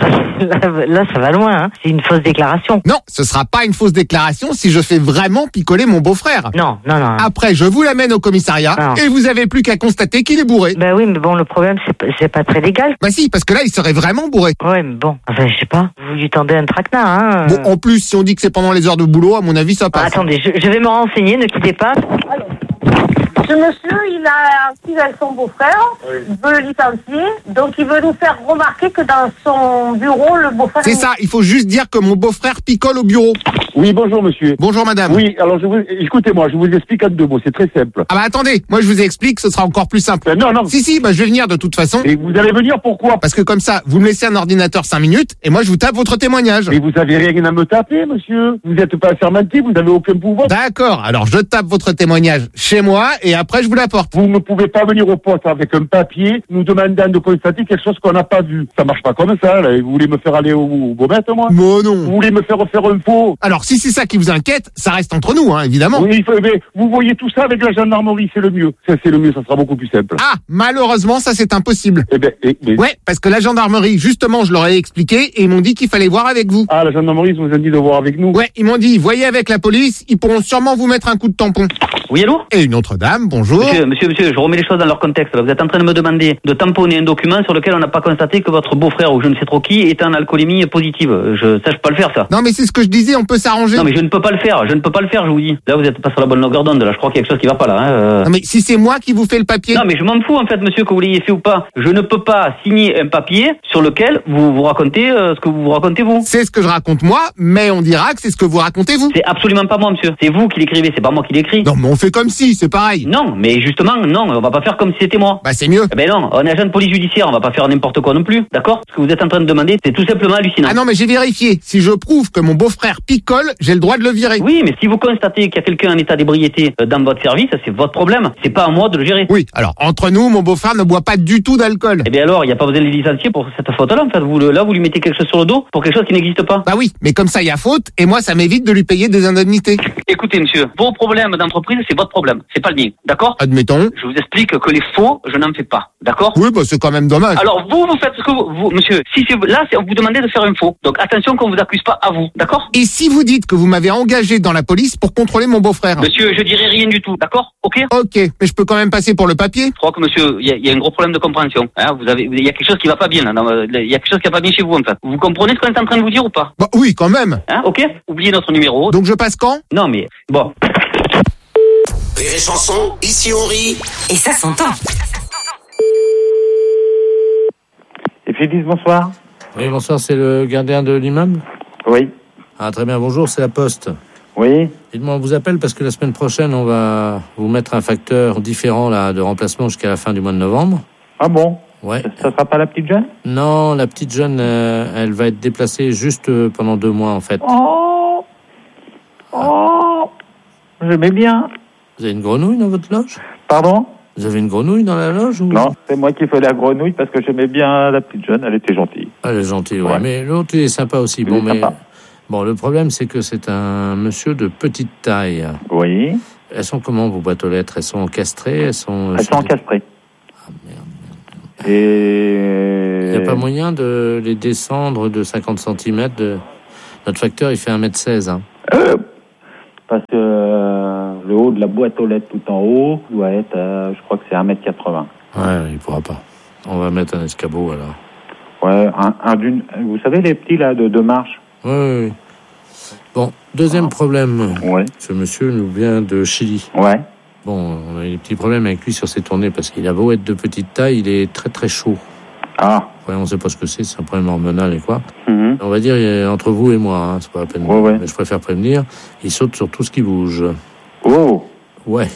là ça va loin, hein. C'est une fausse déclaration. Non, ce sera pas une fausse déclaration si je fais vraiment picoler mon beau-frère. Non, non, non. Après, je vous l'amène au commissariat non. et vous avez plus qu'à constater qu'il est bourré. Bah oui, mais bon, le problème, c'est, c'est pas très légal. Bah si, parce que là, il serait vraiment bourré. Ouais, mais bon, enfin, je sais pas, vous lui tendez un traquenard, hein. Bon, en plus, si on dit que c'est pendant les heures de boulot, à mon avis, ça passe. Ah, attendez, je, je vais me renseigner, ne quittez pas. Alors, ce monsieur, il a un avec son beau-frère, oui. Il veut le licencier, donc il veut nous faire remarquer que dans son bureau, le beau-frère... C'est ça, il faut juste dire que mon beau-frère picole au bureau. Oui, bonjour monsieur. Bonjour madame. Oui, alors je vous... écoutez-moi, je vous explique en deux mots, c'est très simple. Ah bah attendez, moi je vous explique, ce sera encore plus simple. Euh, non, non. Si, si, bah je vais venir de toute façon. Et vous allez venir pourquoi? Parce que comme ça, vous me laissez un ordinateur cinq minutes, et moi je vous tape votre témoignage. Mais vous avez rien à me taper, monsieur. Vous n'êtes pas assermenté, vous n'avez aucun pouvoir. D'accord, alors je tape votre témoignage chez moi, et après je vous l'apporte. Vous ne pouvez pas venir au poste avec un papier, nous demandant de constater quelque chose qu'on n'a pas vu. Ça marche pas comme ça, là. Vous voulez me faire aller au, au Baumette, moi? Moi non. Vous voulez me faire faire un faux? Alors si c'est ça qui vous inquiète, ça reste entre nous, hein, évidemment. Oui, mais vous voyez tout ça avec la gendarmerie, c'est le mieux. Ça, c'est le mieux, ça sera beaucoup plus simple. Ah, malheureusement, ça c'est impossible. Eh ben, eh, mais... Ouais, parce que la gendarmerie, justement, je leur ai expliqué, et ils m'ont dit qu'il fallait voir avec vous. Ah, la gendarmerie, ils vous ont dit de voir avec nous? Ouais, ils m'ont dit, voyez avec la police, ils pourront sûrement vous mettre un coup de tampon. Oui, allô? Et une autre dame, bonjour. Monsieur, monsieur, monsieur, je remets les choses dans leur contexte. Là. Vous êtes en train de me demander de tamponner un document sur lequel on n'a pas constaté que votre beau-frère ou je ne sais trop qui était en alcoolémie positive. Je, ça, je peux pas le faire, ça. Non, mais c'est ce que je disais, on peut s'arranger. Non, mais je ne peux pas le faire, je ne peux pas le faire, je vous dis. Là, vous êtes pas sur la bonne longueur d'onde, là. Je crois qu'il y a quelque chose qui va pas, là. Hein. Euh... Non, mais si c'est moi qui vous fais le papier. Non, mais je m'en fous, en fait, monsieur, que vous l'ayez fait ou pas. Je ne peux pas signer un papier sur lequel vous vous racontez euh, ce que vous vous racontez, vous. C'est ce que je raconte moi, mais on dira que c'est ce que vous racontez, vous. C'est absolument pas moi, monsieur. C'est vous qui l'écrivez, c'est pas moi qui l'écris. Non, mais on fait comme si, c'est pareil. Non, mais justement, non, on va pas faire comme si c'était moi. Bah, c'est mieux. Eh ben non, on est agent de police judiciaire, on va pas faire n'importe quoi non plus, d'accord? Ce que vous êtes en train de demander, c'est tout simplement hallucinant. Ah non, mais j'ai vérifié. Si je prouve que mon beau-frère picole, j'ai le droit de le virer. Oui, mais si vous constatez qu'il y a quelqu'un en état d'ébriété dans votre service, c'est votre problème. C'est pas à moi de le gérer. Oui, alors, entre nous, mon beau-frère ne boit pas du tout d'alcool. Eh bien alors, il n'y a pas besoin de les licencier pour cette faute-là, en fait. Vous, là, vous lui mettez quelque chose sur le dos pour quelque chose qui n'existe pas. Bah oui, mais comme ça, il y a faute, et moi, ça m'évite de lui payer des indemnités. Écoutez, monsieur, vos problèmes d'entreprise, c'est votre problème. C'est pas le mien, d'accord? Admettons. Je vous explique que les faux, je n'en fais pas, d'accord? Oui, bah c'est quand même dommage. Alors, vous, vous faites ce que vous, vous monsieur, si c'est, là, c'est, vous demandez de faire un faux. Donc, attention qu'on vous accuse pas à vous, d'accord? Et si vous dites que vous m'avez engagé dans la police pour contrôler mon beau-frère? Monsieur, je dirai rien du tout, d'accord? Ok? Ok, mais je peux quand même passer pour le papier? Je crois que monsieur, il y, y a un gros problème de compréhension. Hein, vous avez, il y a quelque chose qui va pas bien, là. Il y a quelque chose qui va pas bien chez vous, en fait. Vous comprenez ce qu'on est en train de vous dire ou pas? Bah oui, quand même. Hein, ok? Oubliez notre numéro. Donc je passe quand? Non, mais, bon. Rire et chanson, ici on rit. Et ça s'entend. Et puis dis bonsoir. Oui, bonsoir, c'est le gardien de l'immeuble? Oui. Ah, très bien, bonjour, c'est la Poste. Oui. Dites-moi, on vous appelle parce que la semaine prochaine, on va vous mettre un facteur différent là, de remplacement jusqu'à la fin du mois de novembre. Ah bon? Ouais. Ça sera pas la petite jeune? Non, la petite jeune, euh, elle va être déplacée juste euh, pendant deux mois, en fait. Oh Oh J'aimais bien. Vous avez une grenouille dans votre loge? Pardon? Vous avez une grenouille dans la loge ou... Non, c'est moi qui fais la grenouille parce que j'aimais bien la petite jeune, elle était gentille. Elle est gentille, ouais. Ouais. Mais l'autre, il est sympa aussi. Il bon, est mais... sympa. Bon, le problème, c'est que c'est un monsieur de petite taille. Oui. Elles sont comment, vos boîtes aux lettres? Elles sont encastrées? Elles sont... Elles sont encastrées. Ah, merde, merde, merde. Et... Il n'y a pas moyen de les descendre de cinquante centimètres de... Notre facteur, il fait un mètre seize. Hein. Euh, parce que euh, le haut de la boîte aux lettres tout en haut doit être, euh, je crois que c'est un mètre quatre-vingts. Ouais, il pourra pas. On va mettre un escabeau alors. Ouais, un, un d'une. Vous savez les petits là de deux marches. Oui, oui, oui. Bon, deuxième ah. problème. Ouais. Ce monsieur nous vient de Chili. Ouais. Bon, on a eu des petits problèmes avec lui sur ses tournées parce qu'il a beau être de petite taille, il est très très chaud. Ah. Ouais, on sait pas ce que c'est, c'est un problème hormonal et quoi. Mm-hmm. On va dire entre vous et moi, hein, c'est pas la peine. Ouais, ouais. Mais je préfère prévenir. Il saute sur tout ce qui bouge. Oh. Ouais.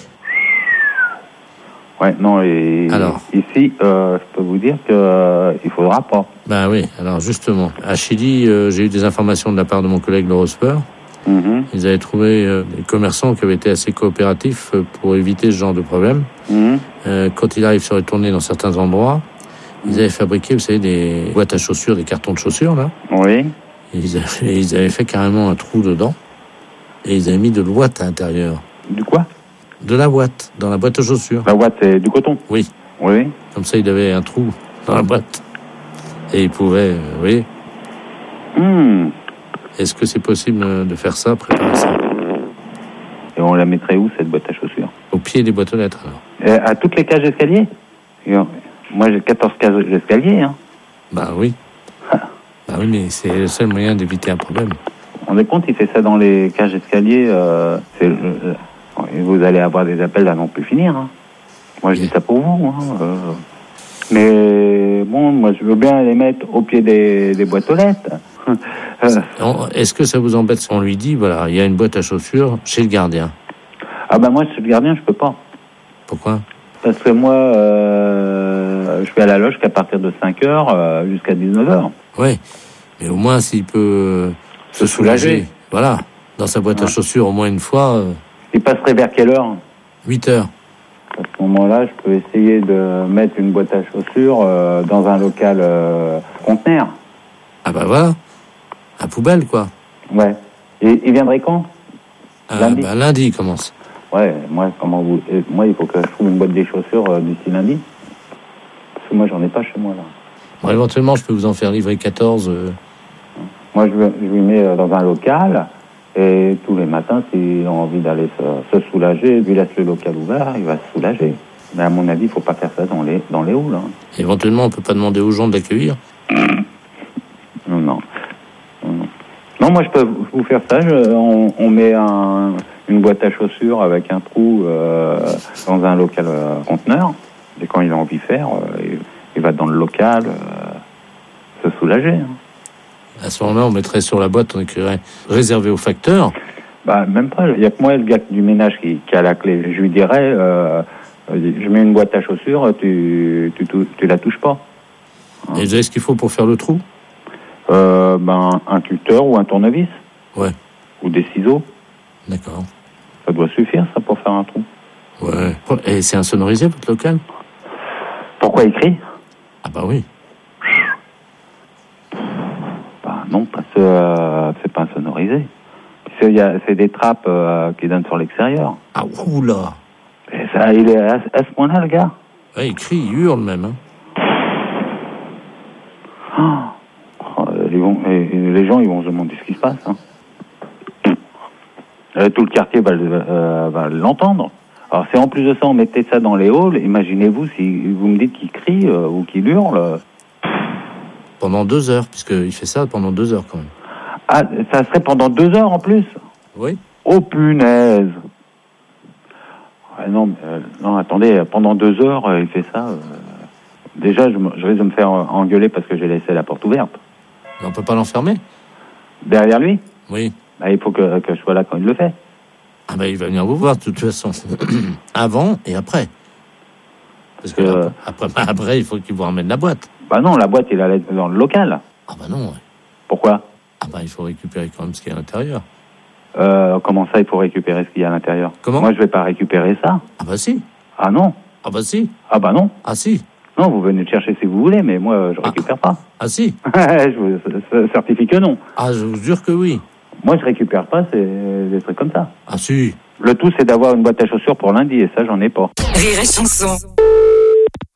Ouais, non, et alors, ici, euh, je peux vous dire que euh, il faudra pas. Ben oui, alors justement, à Chili, euh, j'ai eu des informations de la part de mon collègue Laurent Speur. Mm-hmm. Ils avaient trouvé euh, des commerçants qui avaient été assez coopératifs euh, pour éviter ce genre de problème. Mm-hmm. Euh, quand il arrive sur les tournées dans certains endroits, ils avaient fabriqué, vous savez, des boîtes à chaussures, des cartons de chaussures, là. Oui. Et ils, avaient, ils avaient fait carrément un trou dedans. Et ils avaient mis de l'ouate à l'intérieur. Du quoi? De la ouate, dans la boîte aux chaussures. La ouate, c'est du coton? Oui. Oui. Comme ça, il avait un trou dans la boîte. Et il pouvait, euh, vous voyez. Mm. Est-ce que c'est possible de faire ça, préparer ça? Et on la mettrait où, cette boîte à chaussures? Au pied des boîtes aux lettres, alors. Et à toutes les cages d'escalier? Moi, j'ai quatorze cages d'escalier, hein. Bah oui. Bah oui, mais c'est le seul moyen d'éviter un problème. Vous vous rendez compte, il fait ça dans les cages d'escalier, euh, c'est, euh, vous allez avoir des appels à non plus finir, hein. Moi, je dis ça pour vous, hein. Euh, mais bon, moi, je veux bien les mettre au pied des, des boîtes aux lettres. euh. Est-ce que ça vous embête si on lui dit, voilà, il y a une boîte à chaussures chez le gardien? Ah bah moi, chez le gardien, je peux pas. Pourquoi? Parce que moi, euh, je vais à la loge qu'à partir de cinq heures euh, jusqu'à dix-neuf heures. Oui, mais au moins s'il peut euh, se soulager. soulager. Voilà, dans sa boîte ouais. à chaussures au moins une fois. Euh... Il passerait vers quelle heure? huit heures. À ce moment-là, je peux essayer de mettre une boîte à chaussures euh, dans un local euh, conteneur. Ah bah voilà, à poubelle quoi. Ouais. Et il viendrait quand? euh, Lundi. Bah, lundi il commence. Ouais, moi, comment vous... moi, il faut que je trouve une boîte des chaussures euh, d'ici lundi. Parce que moi, j'en ai pas chez moi, là. Bon, éventuellement, je peux vous en faire livrer quatorze. Euh... Moi, je, je lui mets euh, dans un local, et tous les matins, s'il a envie d'aller se, se soulager, lui laisse le local ouvert, il va se soulager. Mais à mon avis, il faut pas faire ça dans les, dans les halls. Hein. Éventuellement, on peut pas demander aux gens de l'accueillir. Non, non. Non, non, moi, je peux vous faire ça. Je, on, on met un... une boîte à chaussures avec un trou euh, dans un local euh, conteneur. Et quand il a envie de faire, euh, il, il va dans le local euh, se soulager. Hein. À ce moment-là, on mettrait sur la boîte, on écrirait réservé au facteur. Bah, même pas. Il n'y a que moi, le gars du ménage qui, qui a la clé. Je lui dirais, euh, je mets une boîte à chaussures, tu, tu, tu, tu la touches pas. Hein. Et vous avez ce qu'il faut pour faire le trou? euh, ben, un tuteur ou un tournevis. Ouais. Ou des ciseaux. D'accord. Ça doit suffire, ça, pour faire un trou. Ouais. Et c'est insonorisé, votre local? Pourquoi écrit? Ah bah oui. Bah non, parce que euh, c'est pas insonorisé. C'est, y a, c'est des trappes euh, qui donnent sur l'extérieur. Ah oula. Et ça, il est à, à ce point-là, le gars. Ouais, il crie, il hurle même. Hein. Oh, ils vont, et, et les gens, ils vont se demander ce qui se passe. Hein. Euh, tout le quartier va, euh, va l'entendre. Alors, si en plus de ça, on mettait ça dans les halls, imaginez-vous si vous me dites qu'il crie euh, ou qu'il hurle. Euh... Pendant deux heures, puisqu'il fait ça pendant deux heures quand même. Ah, ça serait pendant deux heures en plus? Oui. Oh punaise! Ouais, non, euh, non, attendez, pendant deux heures, euh, il fait ça. Euh... Déjà, je, je risque de me faire engueuler parce que j'ai laissé la porte ouverte. Mais on peut pas l'enfermer? Derrière lui? Oui. Bah, il faut que, que je sois là quand il le fait. Ah bah il va venir vous voir de toute façon. Avant et après. Parce que euh... après, après, il faut qu'il vous ramène la boîte. Bah non, la boîte, il allait dans le local. Ah bah non. Ouais. Pourquoi? Ah bah il faut récupérer quand même ce qu'il y a à l'intérieur. Euh, comment ça, il faut récupérer ce qu'il y a à l'intérieur? Comment? Moi, je vais pas récupérer ça. Ah bah si. Ah non. Ah bah si. Ah bah non. Ah si. Non, vous venez le chercher si vous voulez, mais moi, je récupère ah. pas. Ah si. Je vous certifie que non. Ah, je vous jure que oui. Moi, je récupère pas, c'est des trucs comme ça. Ah si. Le tout, c'est d'avoir une boîte à chaussures pour lundi, et ça, j'en ai pas. Rire et chanson.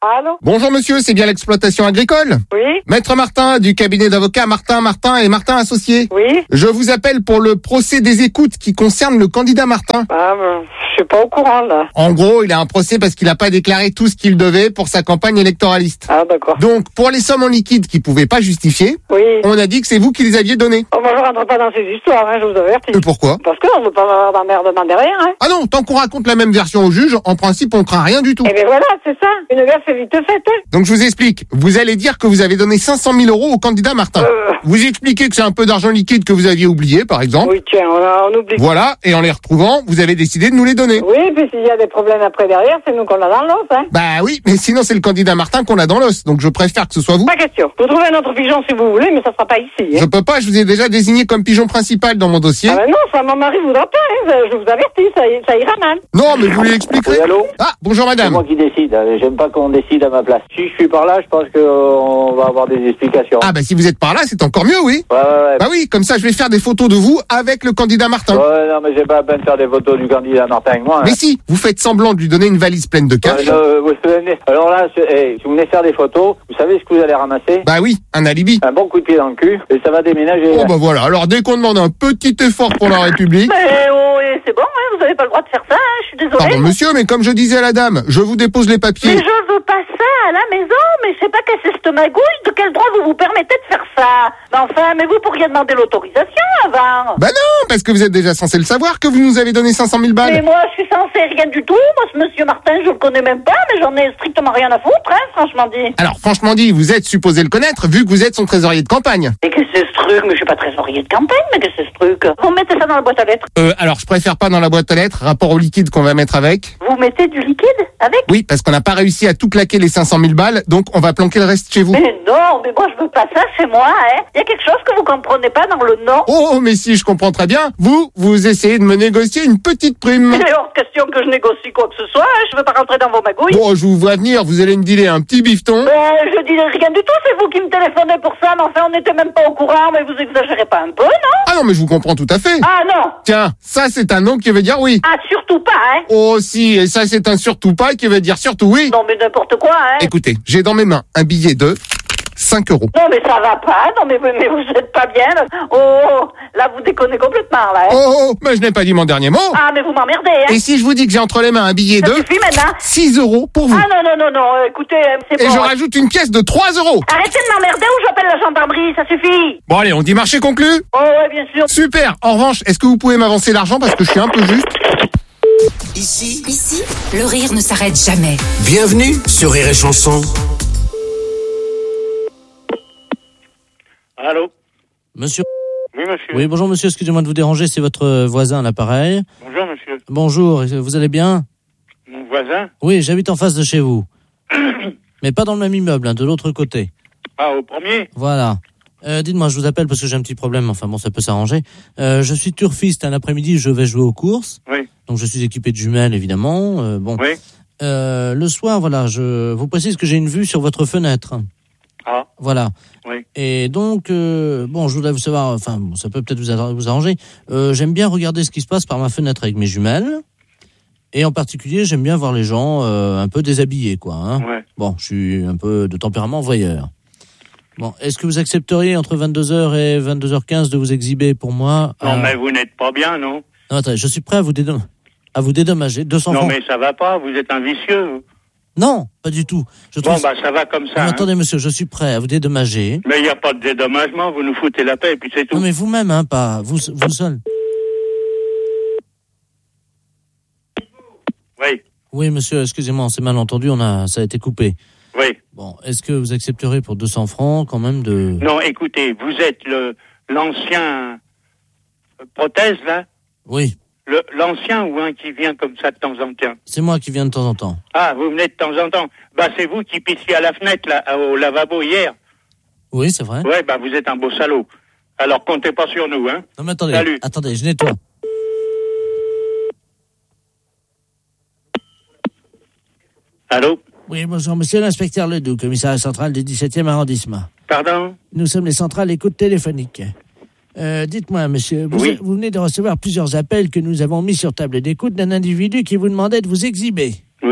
Allô? Bonjour monsieur, c'est bien l'exploitation agricole? Oui. Maître Martin, du cabinet d'avocats Martin, Martin et Martin Associés. Oui. Je vous appelle pour le procès des écoutes qui concerne le candidat Martin. Ah, ben, je suis pas au courant, là. En gros, il a un procès parce qu'il n'a pas déclaré tout ce qu'il devait pour sa campagne électoraliste. Ah, d'accord. Donc, pour les sommes en liquide qu'il pouvait pas justifier, Oui. on a dit que c'est vous qui les aviez données. Oh, moi, je rentre pas dans ces histoires, hein, je vous avertis. Et pourquoi? Parce que on veut pas avoir d'emmerdement derrière, hein. Ah non, tant qu'on raconte la même version au juge, en principe, on craint rien du tout. Eh ben voilà, c'est ça. Une verse est vite faite, hein. Donc je vous explique, vous allez dire que vous avez donné cinq cent mille euros au candidat Martin. Euh... Vous expliquez que c'est un peu d'argent liquide que vous aviez oublié, par exemple. Oui, tiens, on, a, on oublie. Voilà, et en les retrouvant, vous avez décidé de nous les donner. Oui, puis s'il y a des problèmes après derrière, c'est nous qu'on a dans l'os, hein. Bah oui, mais sinon c'est le candidat Martin qu'on a dans l'os, donc je préfère que ce soit vous. Pas question. Vous trouvez un autre pigeon si vous voulez, mais ça sera pas ici, hein. Je peux pas, je vous ai déjà désigné comme pigeon principal dans mon dossier. Ah ben non, ça, mon mari voudra pas, hein. Je vous avertis, ça, ça ira mal. Non, mais vous lui expliquerez. Oui, allô? Ah, bonjour madame. C'est moi qui décide, hein. J'aime pas qu'on décide à ma place. Si je suis par là, je pense qu'on va avoir des explications. Ah bah si vous êtes par là, c'est encore mieux, oui. Ouais, ouais, ouais. Bah oui, comme ça je vais faire des photos de vous avec le candidat Martin. Ouais, non, mais j'ai pas à peine de faire des photos du candidat Martin avec moi. Hein. Mais si, vous faites semblant de lui donner une valise pleine de cash. Ouais, euh, vous venez- Alors là, c'est- hey, si vous venez faire des photos, vous savez ce que vous allez ramasser? Bah oui, un alibi. Un bon coup de pied dans le cul, et ça va déménager. Oh hein. bah voilà, alors dès qu'on demande un petit effort pour la République... Mais oh, et c'est bon, hein, vous avez pas le droit de faire ça, hein, je suis désolée. Pardon monsieur, mais comme je disais à la dame, je vous dépose les papiers. Mais je veux pas ça à la maison, mais je sais pas qu'est-ce que c'est cette magouille, de quel droit vous vous permettez de faire ça? Mais enfin, mais vous pourriez demander l'autorisation avant. Bah non, parce que vous êtes déjà censé le savoir que vous nous avez donné cinq cent mille balles. Mais moi, je suis censée rien du tout. Moi, ce monsieur Martin, je le connais même pas, mais j'en ai strictement rien à foutre, hein, franchement dit. Alors franchement dit, vous êtes supposé le connaître vu que vous êtes son trésorier de campagne. Mais qu'est-ce que c'est ce truc? Mais je suis pas trésorier de campagne, mais qu'est-ce que c'est ce truc? Vous mettez ça dans la boîte à lettres. Euh, alors je préfère pas dans la boîte à lettres, rapport au liquide qu'on va mettre avec. Vous mettez du liquide avec? Oui, parce qu'on n'a pas réussi à tout claquer les cinq cent mille balles, donc on va planquer le reste chez vous. Mais non, mais moi je veux pas ça chez moi, hein. Il y a quelque chose que vous comprenez pas dans le nom. Oh, mais si, je comprends très bien. Vous, vous essayez de me négocier une petite prime. Il est hors de question que je négocie quoi que ce soit, hein. Je veux pas rentrer dans vos magouilles. Bon, je vous vois venir, vous allez me dealer un petit bifton. Euh, je dis rien du tout, c'est vous qui me téléphonez pour ça, mais enfin on n'était même pas au courant, mais vous exagérez pas un peu, non? Ah non, mais je vous comprends tout à fait. Ah non. Tiens, ça c'est un non qui veut dire oui. Ah surtout pas, hein. Oh si, et ça c'est un surtout pas qui veut dire surtout oui. Non mais n'importe quoi, hein. Écoutez, j'ai dans mes mains un billet de cinq euros. Non mais ça va pas, non mais, mais vous êtes pas bien, là. Oh, là vous déconnez complètement, là, hein. Oh, oh, mais je n'ai pas dit mon dernier mot. Ah mais vous m'emmerdez, hein. Et si je vous dis que j'ai entre les mains un billet Ça de suffit maintenant. six euros pour vous. Ah non, non, non, non, euh, écoutez, euh, c'est Et bon. je rajoute une pièce de trois euros. Arrêtez de m'emmerder ou j'appelle la gendarmerie, ça suffit. Bon allez, on dit marché conclu. Oh ouais, bien sûr. Super. En revanche, est-ce que vous pouvez m'avancer l'argent parce que je suis un peu juste? Ici, ici, le rire ne s'arrête jamais. Bienvenue sur Rire et Chanson. Allô? Monsieur. Oui, monsieur. Oui, bonjour monsieur, excusez-moi de vous déranger, c'est votre voisin à l'appareil. Bonjour, monsieur. Bonjour, vous allez bien? Mon voisin? Oui, j'habite en face de chez vous. Mais pas dans le même immeuble, hein, de l'autre côté. Ah, au premier? Voilà. Euh, dites-moi, je vous appelle parce que j'ai un petit problème, enfin bon, ça peut s'arranger. Euh, je suis turfiste, un après-midi, je vais jouer aux courses. Oui. Donc je suis équipé de jumelles, évidemment. Euh, bon. Oui. Euh, le soir, voilà, je vous précise que j'ai une vue sur votre fenêtre. Ah. Voilà. Oui. Et donc, euh, bon, je voudrais vous savoir, enfin, bon, ça peut peut-être vous, arra- vous arranger. Euh, j'aime bien regarder ce qui se passe par ma fenêtre avec mes jumelles. Et en particulier, j'aime bien voir les gens euh, un peu déshabillés, quoi. Hein. Ouais. Bon, je suis un peu de tempérament voyeur. Bon, est-ce que vous accepteriez entre vingt-deux heures et vingt-deux heures quinze de vous exhiber pour moi? Non, à... mais vous n'êtes pas bien, non? Non, attendez, je suis prêt à vous, dédom- à vous dédommager. deux cents Non, francs. mais ça va pas, vous êtes un vicieux. vous. Non, pas du tout. Je Bon, trouve... bah, ça va comme ça. Non, hein. attendez, monsieur, je suis prêt à vous dédommager. Mais il n'y a pas de dédommagement, vous nous foutez la paix et puis c'est tout. Non, mais vous-même, hein, pas vous, vous seul. Oui, Oui, monsieur, excusez-moi, on s'est mal entendu, on a, ça a été coupé. oui. Bon, est-ce que vous accepterez pour deux cents francs quand même de... Non, écoutez, vous êtes le l'ancien prothèse, là? Oui, Le, l'ancien ou un qui vient comme ça de temps en temps? c'est moi qui viens de temps en temps. Ah, vous venez de temps en temps. Bah, c'est vous qui pissiez à la fenêtre, là, au lavabo hier. Oui, c'est vrai. Ouais, bah, vous êtes un beau salaud. Alors, comptez pas sur nous, hein. Non, mais attendez, Salut. attendez, je nettoie. Allô? Oui, bonjour, monsieur l'inspecteur Ledoux, commissariat central du dix-septième arrondissement. Pardon? Nous sommes les centrales écoute téléphonique. Euh, dites-moi, monsieur, vous, Oui. vous venez de recevoir plusieurs appels que nous avons mis sur table d'écoute d'un individu qui vous demandait de vous exhiber. Oui.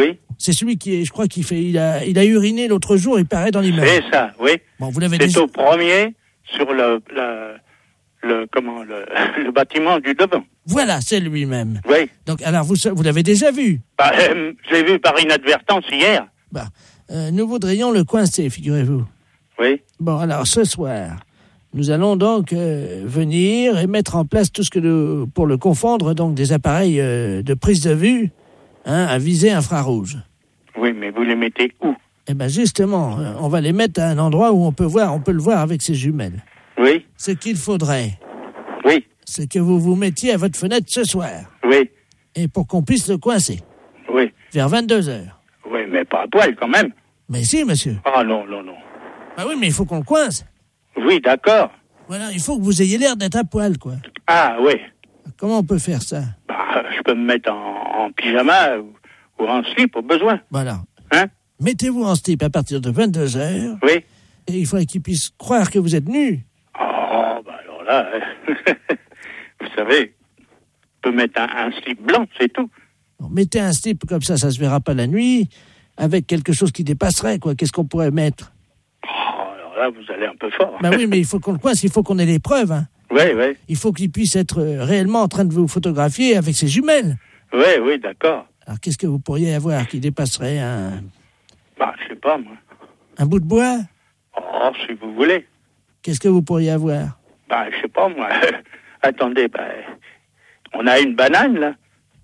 C'est celui qui est, je crois qu'il fait, il a, il a uriné l'autre jour, il paraît dans l'immeuble. C'est ça, oui. Bon, vous l'avez C'est déjà... au premier, sur le, le, le, comment, le, le bâtiment du devant. Voilà, c'est lui-même. Oui. Donc, alors, vous, vous l'avez déjà vu? Bah, euh, je l'ai vu par inadvertance hier. Bah, euh, nous voudrions le coincer, figurez-vous. Oui. Bon, alors, ce soir, nous allons donc euh, venir et mettre en place tout ce que nous, pour le confondre, donc des appareils euh, de prise de vue, hein, à visée infrarouge. Oui, mais vous les mettez où? Eh ben justement, euh, on va les mettre à un endroit où on peut voir, on peut le voir avec ses jumelles. Oui. Ce qu'il faudrait, oui, c'est que vous vous mettiez à votre fenêtre ce soir. Oui. Et pour qu'on puisse le coincer. Oui. Vers vingt-deux heures. Oui, mais pas à poil quand même. Mais si, monsieur. Ah non, non, non. Bah oui, mais il faut qu'on le coince. Oui, d'accord. Voilà, il faut que vous ayez l'air d'être à poil, quoi. Ah oui. Comment on peut faire ça? Bah, je peux me mettre en, en pyjama ou, ou en slip au besoin. Voilà. Hein? Mettez-vous en slip à partir de vingt-deux heures. Oui. Et il faudrait qu'il puisse croire que vous êtes nu. Oh, bah alors là, vous savez, je peux mettre un, un slip blanc, c'est tout. Bon, mettez un slip comme ça, ça se verra pas la nuit, avec quelque chose qui dépasserait, quoi. Qu'est-ce qu'on pourrait mettre? Oh, alors là, vous allez un peu fort. Bah oui, mais il faut qu'on le coince, il faut qu'on ait les preuves, hein. Oui, oui. Il faut qu'il puisse être euh, réellement en train de vous photographier avec ses jumelles. Oui, oui, d'accord. Alors, qu'est-ce que vous pourriez avoir qui dépasserait un... Bah, je sais pas, moi. Un bout de bois? Oh, si vous voulez. Qu'est-ce que vous pourriez avoir? Bah, je sais pas, moi. Attendez, bah, on a une banane, là.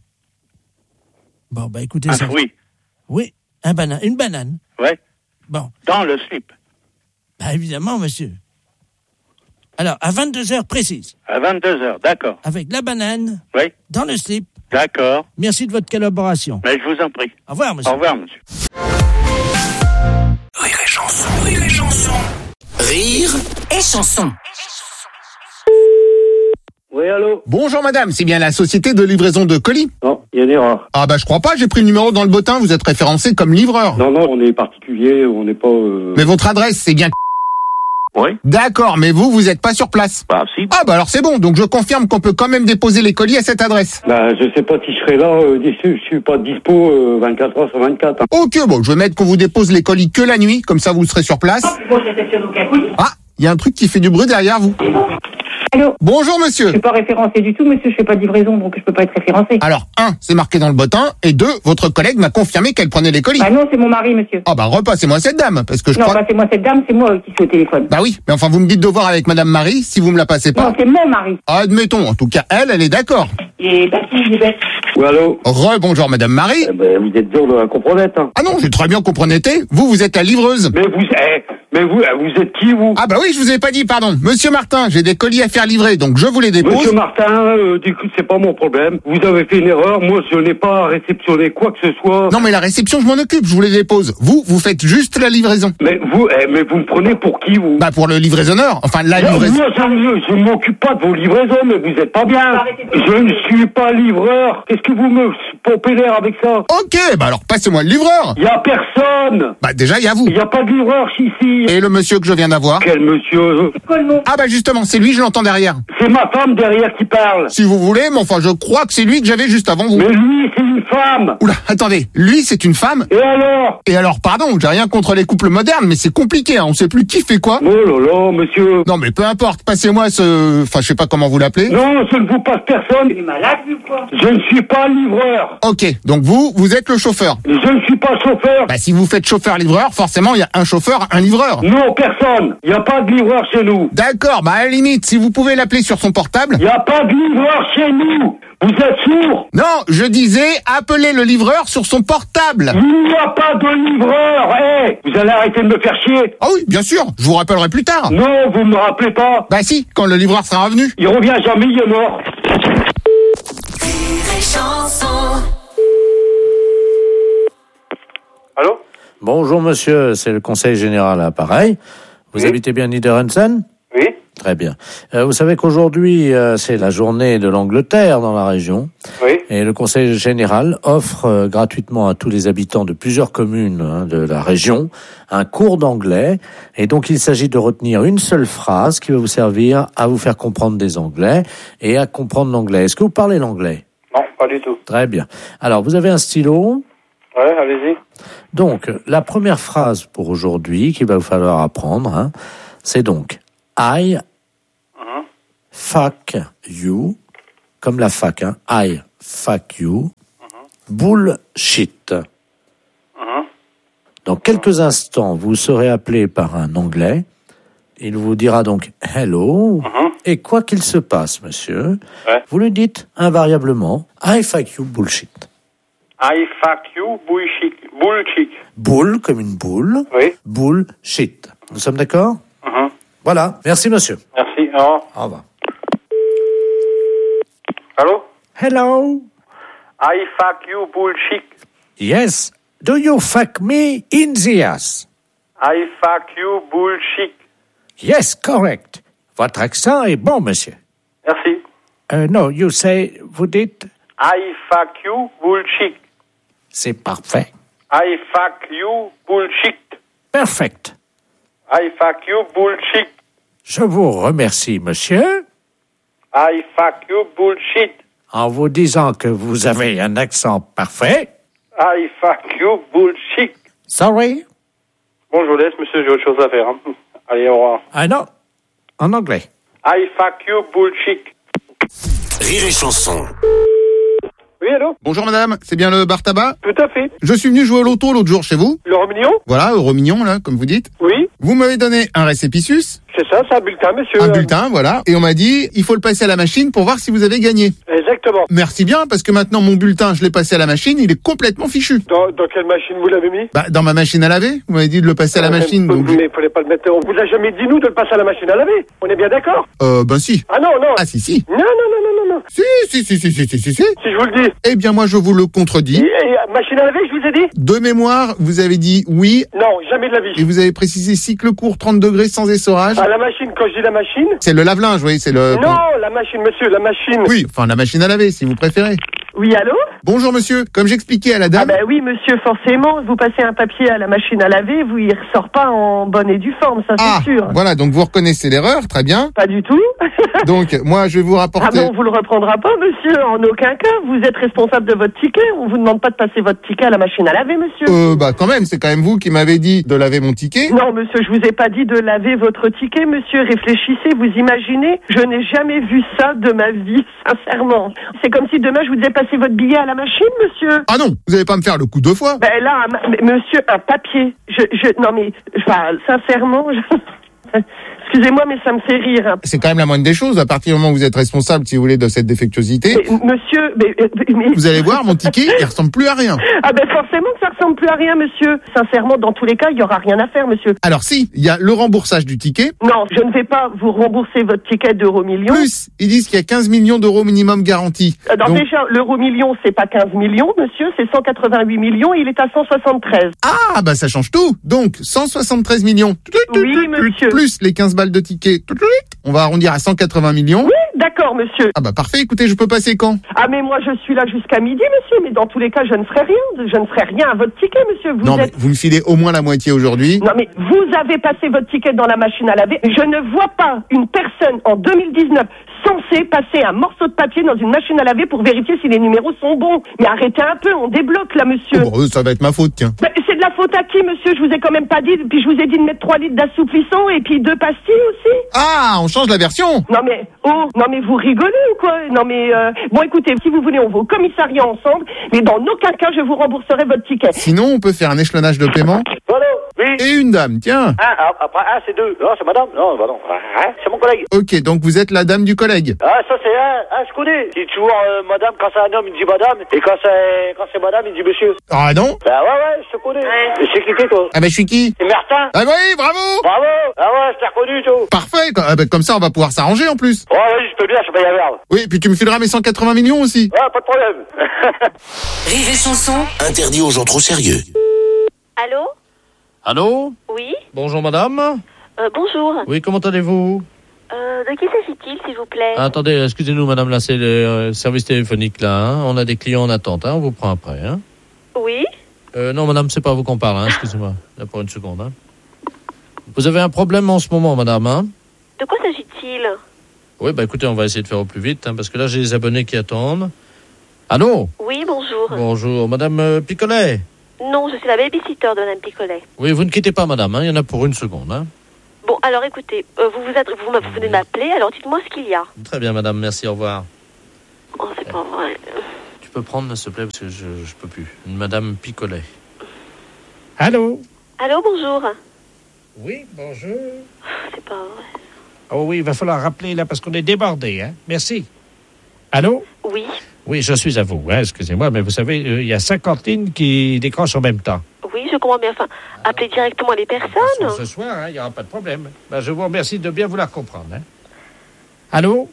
Bon, bah, écoutez un ça. fruit. Oui, un banane, une banane. Ouais. Bon. Dans le slip. Bah, évidemment, monsieur. Alors, à vingt-deux heures précises. À vingt-deux heures, d'accord. Avec la banane. Oui. Dans le slip. D'accord. Merci de votre collaboration. Mais je vous en prie. Au revoir, monsieur. Au revoir, monsieur. Rire et chanson, rire et chanson. Rire et chanson. Oui, allô? Bonjour madame, c'est bien la société de livraison de colis? Non, il y a une erreur. Ah bah je crois pas, j'ai pris le numéro dans le bottin, vous êtes référencé comme livreur. Non, non, on est particulier, on n'est pas... Euh... Mais votre adresse, c'est bien... Oui. D'accord, mais vous, vous êtes pas sur place. Bah si. Ah bah alors c'est bon, donc je confirme qu'on peut quand même déposer les colis à cette adresse. Bah je sais pas si je serai là, euh, je suis pas dispo euh, vingt-quatre heures sur vingt-quatre. Hein. Ok, bon, je vais mettre qu'on vous dépose les colis que la nuit, comme ça vous serez sur place. Ah, il y a un truc qui fait du bruit derrière vous. Allô? Bonjour monsieur. Je suis pas référencé du tout, monsieur, je fais pas de livraison, donc je peux pas être référencé. Alors, un, c'est marqué dans le bottin, et deux, votre collègue m'a confirmé qu'elle prenait les colis. Bah non, c'est mon mari, monsieur. Ah bah repassez-moi cette dame, parce que je non, crois... Non, passez-moi cette dame, c'est moi qui suis au téléphone. Bah oui, mais enfin vous me dites de voir avec madame Marie, si vous me la passez pas... Non, c'est mon mari. Admettons, en tout cas, elle, elle est d'accord. Et bah si, il est bête. Oui, allô? Re-bonjour madame Marie. Eh ben, vous êtes dur de la comprenette, hein. Ah non, j'ai très bien comprenette. Vous, vous êtes la livreuse. Mais vous, eh, mais vous, vous êtes qui, vous? Ah bah oui, je vous ai pas dit, pardon. Monsieur Martin, j'ai des colis à faire livrer, donc je vous les dépose. Monsieur Martin, euh, du coup, c'est pas mon problème. Vous avez fait une erreur, moi, je n'ai pas réceptionné quoi que ce soit. Non mais la réception, je m'en occupe, je vous les dépose. Vous, vous faites juste la livraison. Mais vous, eh, mais vous me prenez pour qui, vous? Bah pour le livraisonneur, enfin la non, livraison. Moi, je, je m'occupe pas de vos livraisons, mais vous êtes pas bien. Je ne suis pas livreur. Qu'est-ce que vous me pompez l'air avec ça? Ok, bah alors passez-moi le livreur. Y a personne. Bah déjà, y a vous. Y a pas de livreur ici. Et le monsieur que je viens d'avoir? Quel monsieur? Ah bah justement, c'est lui, je l'entends derrière. C'est ma femme derrière qui parle. Si vous voulez, mais enfin je crois que c'est lui que j'avais juste avant vous. Mais lui, c'est une femme. Oula, attendez, lui c'est une femme? Et alors? Et alors, pardon, j'ai rien contre les couples modernes, mais c'est compliqué, hein, on sait plus qui fait quoi. Oh là là, monsieur. Non mais peu importe, passez-moi ce... Enfin, je sais pas comment vous l'appelez. Non, je ne vous passe personne. Il est malade, lui, quoi? Je ne suis pas livreur. Ok, donc vous, vous êtes le chauffeur. Je ne suis pas chauffeur. Bah si vous faites chauffeur-livreur, forcément il y a un chauffeur, un livreur. Non, personne. Il n'y a pas de livreur chez nous. D'accord, bah à la limite, si vous pouvez l'appeler sur son portable... Il n'y a pas de livreur chez nous. Vous êtes sourd? Non, je disais, appelez le livreur sur son portable. Il n'y a pas de livreur. Eh, hey, vous allez arrêter de me faire chier. Ah oui, bien sûr, je vous rappellerai plus tard. Non, vous me rappelez pas. Bah si, quand le livreur sera revenu. Il revient jamais, il est mort. Allô? Bonjour monsieur, c'est le conseil général à l'appareil. Vous oui. habitez bien Niederhansen? Oui. Très bien. Euh, vous savez qu'aujourd'hui, euh, c'est la journée de l'Angleterre dans la région. Oui. Et le conseil général offre euh, gratuitement à tous les habitants de plusieurs communes hein, de la région un cours d'anglais. Et donc, il s'agit de retenir une seule phrase qui va vous servir à vous faire comprendre des anglais et à comprendre l'anglais. Est-ce que vous parlez l'anglais? Non, pas du tout. Très bien. Alors, vous avez un stylo? Ouais, allez-y. Donc, la première phrase pour aujourd'hui qu'il va vous falloir apprendre, hein, c'est donc I Mhm. fuck you, comme la fac, hein, I fuck you, bullshit. Mhm. Dans quelques instants, vous serez appelé par un Anglais. Il vous dira donc hello. Mhm. Et quoi qu'il se passe, monsieur, Ouais. vous lui dites invariablement I fuck you bullshit. I fuck you, bullshit. Bullshit. Bull comme une boule. Oui. Bullshit. Nous sommes d'accord? Mhm. Voilà. Merci, monsieur. Merci. Au revoir. Au revoir. Allô? Hello. I fuck you, bullshit. Yes. Do you fuck me in the ass? I fuck you, bullshit. Yes, correct. Votre accent est bon, monsieur. Merci. Euh, no, you say, vous dites, I fuck you, bullshit. c'est parfait. I fuck you, bullshit. Perfect. I fuck you, bullshit. Je vous remercie, monsieur, I fuck you, bullshit. en vous disant que vous avez un accent parfait. I fuck you, bullshit. Sorry? Bon, je vous laisse, monsieur, j'ai autre chose à faire. Hein. Allez, au revoir. Ah non, en anglais. I fuck you, bullshit. Rire et chanson. Oui, allô? Bonjour madame, c'est bien le bar tabac? Tout à fait. Je suis venu jouer au loto l'autre jour chez vous. L'euro million? Voilà, euro mignon là, comme vous dites. Oui. Vous m'avez donné un récépissé, C'est ça, c'est un bulletin, monsieur. un bulletin, voilà. Et on m'a dit, il faut le passer à la machine pour voir si vous avez gagné. Exactement. Merci bien, parce que maintenant mon bulletin, je l'ai passé à la machine, il est complètement fichu. Dans, dans quelle machine vous l'avez mis? Bah, dans ma machine à laver. Vous m'avez dit de le passer à la Euh, machine, donc... Mais il fallait pas le mettre. On vous a jamais dit, nous, de le passer à la machine à laver. On est bien d'accord? Euh, ben si. Ah non, non. Ah si, si. Non, non, non, non, non, non. Si, si, si, si, si, si, si, si. Si je vous le dis. Eh bien, moi, je vous le contredis. Et, et, machine à laver, je vous ai dit? De mémoire, vous avez dit oui, Non, jamais de la vie. et vous avez précisé cycle court, trente degrés, sans essorage. À la machine, quand je dis la machine? C'est le lave-linge, vous voyez, c'est le... Non, la machine, monsieur, la machine. Oui, enfin, la machine à laver, si vous préférez. Oui, allô? Bonjour, monsieur. Comme j'expliquais à la Ah dame... ben oui, monsieur, forcément, vous passez un papier à la machine à laver, vous il ressort pas en bonne et due forme, ça c'est Ah, sûr. voilà, donc vous reconnaissez l'erreur, très bien. Pas du tout. Donc, moi, je vais vous Ah rapporter... bon, on vous le reprendra pas, monsieur, en aucun cas. Vous êtes responsable de votre ticket. On vous demande pas de passer votre ticket à la machine à laver, monsieur. Euh, bah, quand même, c'est quand même vous qui m'avez dit de laver mon ticket. Non, monsieur, je vous ai pas dit de laver votre ticket, monsieur. Réfléchissez, vous imaginez. Je n'ai jamais vu ça de ma vie, sincèrement. C'est comme si demain je vous disais passer votre billet à la machine, monsieur. Ah non, vous allez pas me faire le coup deux fois. Ben là, un- mais monsieur, un papier. Je, je, non mais, enfin, sincèrement, je- excusez-moi, mais ça me fait rire. hein. C'est quand même la moindre des choses, à partir du moment où vous êtes responsable, si vous voulez, de cette défectuosité. Mais, monsieur, mais, mais- Vous allez voir, mon ticket, il ressemble plus à rien. Ah ben forcément que ça ressemble plus à rien, monsieur. Sincèrement, dans tous les cas, il y aura rien à faire, monsieur. Alors si, il y a le remboursage du ticket. Non, je ne vais pas vous rembourser votre ticket d'euro million. Plus, ils disent qu'il y a quinze millions d'euros minimum garantis. Euh, non, Donc- déjà, l'euro million, c'est pas quinze millions, monsieur, c'est cent quatre-vingt-huit millions et il est à cent soixante-treize. Ah, bah ça change tout. Donc, cent soixante-treize millions. Oui, monsieur. Plus les quinze balles de ticket. On va arrondir à cent quatre-vingts millions. Oui, d'accord, monsieur. Ah bah parfait, écoutez, je peux passer quand? Ah, mais moi, je suis là jusqu'à midi, monsieur, mais dans tous les cas, je ne ferai rien. Je ne ferai rien à votre ticket, monsieur. Vous Non, mais êtes... vous me filez au moins la moitié aujourd'hui. Non, mais vous avez passé votre ticket dans la machine à laver. Je ne vois pas une personne en deux mille dix-neuf censée passer un morceau de papier dans une machine à laver pour vérifier si les numéros sont bons. Mais arrêtez un peu, on débloque là, monsieur. Oh, bah, ça va être ma faute, tiens. Ben, c'est de la faute à qui, monsieur? Je vous ai quand même pas dit. Puis je vous ai dit de mettre trois litres d'assouplissant et puis deux pastilles aussi. Ah, on change la version. Non mais, oh, non mais vous rigolez ou quoi? Non mais, euh, bon écoutez, si vous voulez, on va au commissariat ensemble, mais dans aucun cas je vous rembourserai votre ticket. Sinon, on peut faire un échelonnage de paiement. Allô? Oui. Et une dame, tiens. Ah, ah, après, ah, c'est deux. Non, c'est madame. Non, bah non. Ah, c'est mon collègue. Ok, donc vous êtes la dame du collègue. Ah, ça, c'est un. Ah, je connais. Il dit toujours euh, madame. Quand c'est un homme, il dit madame. Et quand c'est, quand c'est madame, il dit monsieur. Ah non? Bah ouais, ouais, je te connais. Et c'est qui, toi? Ah bah je suis qui? C'est Martin. Ah bah oui, bravo. Bravo. Ah ouais, je t'ai reconnu, toi. Parfait, ah bah, comme ça on va pouvoir s'arranger en plus. Ouais, vas-y, je peux bien, je paye la merde. Oui, puis tu me fileras mes cent quatre-vingts millions aussi. Ouais, pas de problème. Rire et chanson. Interdit aux gens trop sérieux. Allô? Allô? Oui? Bonjour madame. Euh, bonjour. Oui, comment allez-vous? Euh, de qui s'agit-il, s'il vous plaît? Ah, attendez, excusez-nous madame, là c'est le euh, service téléphonique là. Hein. On a des clients en attente, hein. On vous prend après. Hein. Oui? Euh, non madame, c'est pas à vous qu'on parle, hein. Excusez-moi. Là pour une seconde. Hein. Vous avez un problème en ce moment madame, hein? De quoi s'agit-il? Oui, bah écoutez, on va essayer de faire au plus vite, hein, parce que là, j'ai des abonnés qui attendent. Allô? Oui, bonjour. Bonjour, madame euh, Picolet. Non, je suis la babysitter de Madame Picolet. Oui, vous ne quittez pas, madame, hein, il y en a pour une seconde. Hein. Bon, alors écoutez, euh, vous, vous, adre- vous, m'a- vous venez de m'appeler, alors dites-moi ce qu'il y a. Très bien, madame, merci, au revoir. Oh, c'est pas vrai. Tu peux prendre, s'il te plaît, parce que je je peux plus. Une madame Picolet. Allô? Allô, bonjour. Oui, bonjour. C'est pas vrai. Oh oui, il va falloir rappeler là parce qu'on est débordé, hein. Merci. Allô? Oui. Oui, je suis à vous, hein, excusez-moi, mais vous savez, euh, il y a cinquante lignes qui décrochent en même temps. Oui, je comprends bien. Enfin, appelez directement les personnes. Ce soir, hein, il n'y aura pas de problème. Ben, je vous remercie de bien vouloir comprendre. Hein. Allô?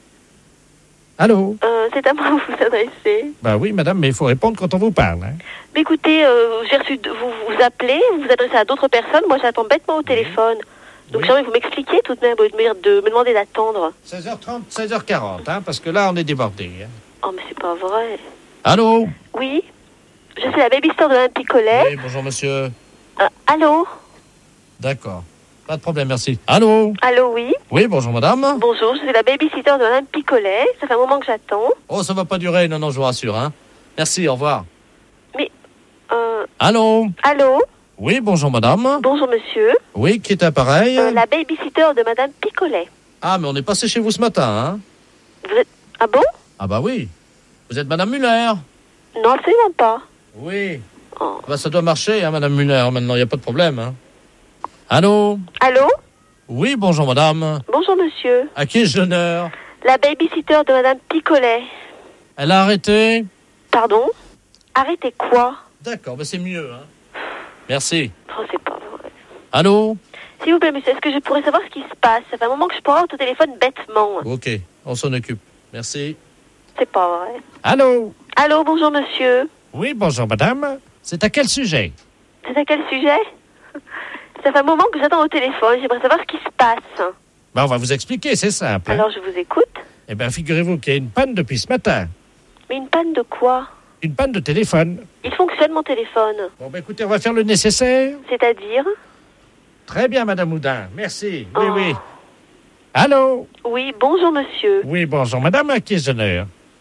Allô? Euh, c'est à moi que vous vous adressez. Ben oui, madame, mais il faut répondre quand on vous parle. Hein. Mais écoutez, euh, j'ai reçu de- vous vous appelez, vous vous adressez à d'autres personnes. Moi, j'attends bêtement au téléphone. Donc, j'aimerais que vous m'expliquiez tout de même, au lieu de me, de me demander d'attendre. seize heures trente, seize heures quarante, hein, parce que là, on est débordé. Hein. Oh, mais c'est pas vrai. Allô? Oui, je suis la babysitter de Madame Picolet. Oui, bonjour, monsieur. Euh, allô? D'accord. Pas de problème, merci. Allô? Allô, oui. Oui, bonjour, madame. Bonjour, je suis la babysitter de Madame Picolet. Ça fait un moment que j'attends. Oh, ça va pas durer, non, non, je vous rassure, hein. Merci, au revoir. Mais, euh... Allô? Allô? Oui, bonjour, madame. Bonjour, monsieur. Oui, qui est à pareil? Euh, la babysitter de Madame Picolet. Ah, mais on est passé chez vous ce matin, hein. Vous êtes... Ah bon? Ah bah oui. Vous êtes madame Muller? Non, absolument pas. Oui. Oh. Bah ça doit marcher, hein, madame Muller, maintenant, il n'y a pas de problème, hein. Allô? Allô? Oui, bonjour, madame. Bonjour, monsieur. À qui ai-je l'honneur? La babysitter de Madame Picolet. Elle a arrêté? Pardon? Arrêtez quoi? D'accord, bah c'est mieux, hein. Merci. Oh, c'est pas vrai. Allô? S'il vous plaît, monsieur, est-ce que je pourrais savoir ce qui se passe? Ça fait un moment que je pourrais avoir au téléphone bêtement. Ok, on s'en occupe. Merci. C'est pas vrai. Allô? Allô, bonjour, monsieur. Oui, bonjour, madame. C'est à quel sujet? C'est à quel sujet? Ça fait un moment que j'attends au téléphone. J'aimerais savoir ce qui se passe. Ben, on va vous expliquer, c'est simple. Hein. Alors, je vous écoute. Eh bien, figurez-vous qu'il y a une panne depuis ce matin. Mais une panne de quoi? Une panne de téléphone. Il fonctionne, mon téléphone. Bon, ben écoutez, on va faire le nécessaire. C'est-à-dire? Très bien, madame Houdin. Merci. Oui, Oh. oui. Allô? Oui, bonjour, monsieur. Oui, bonjour, madame. À qui ai-je l'honneur?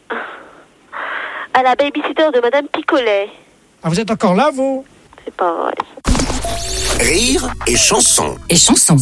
À la babysitter de Madame Picolet. Ah, vous êtes encore là, vous? C'est pas vrai. Rire et chanson. Et chanson.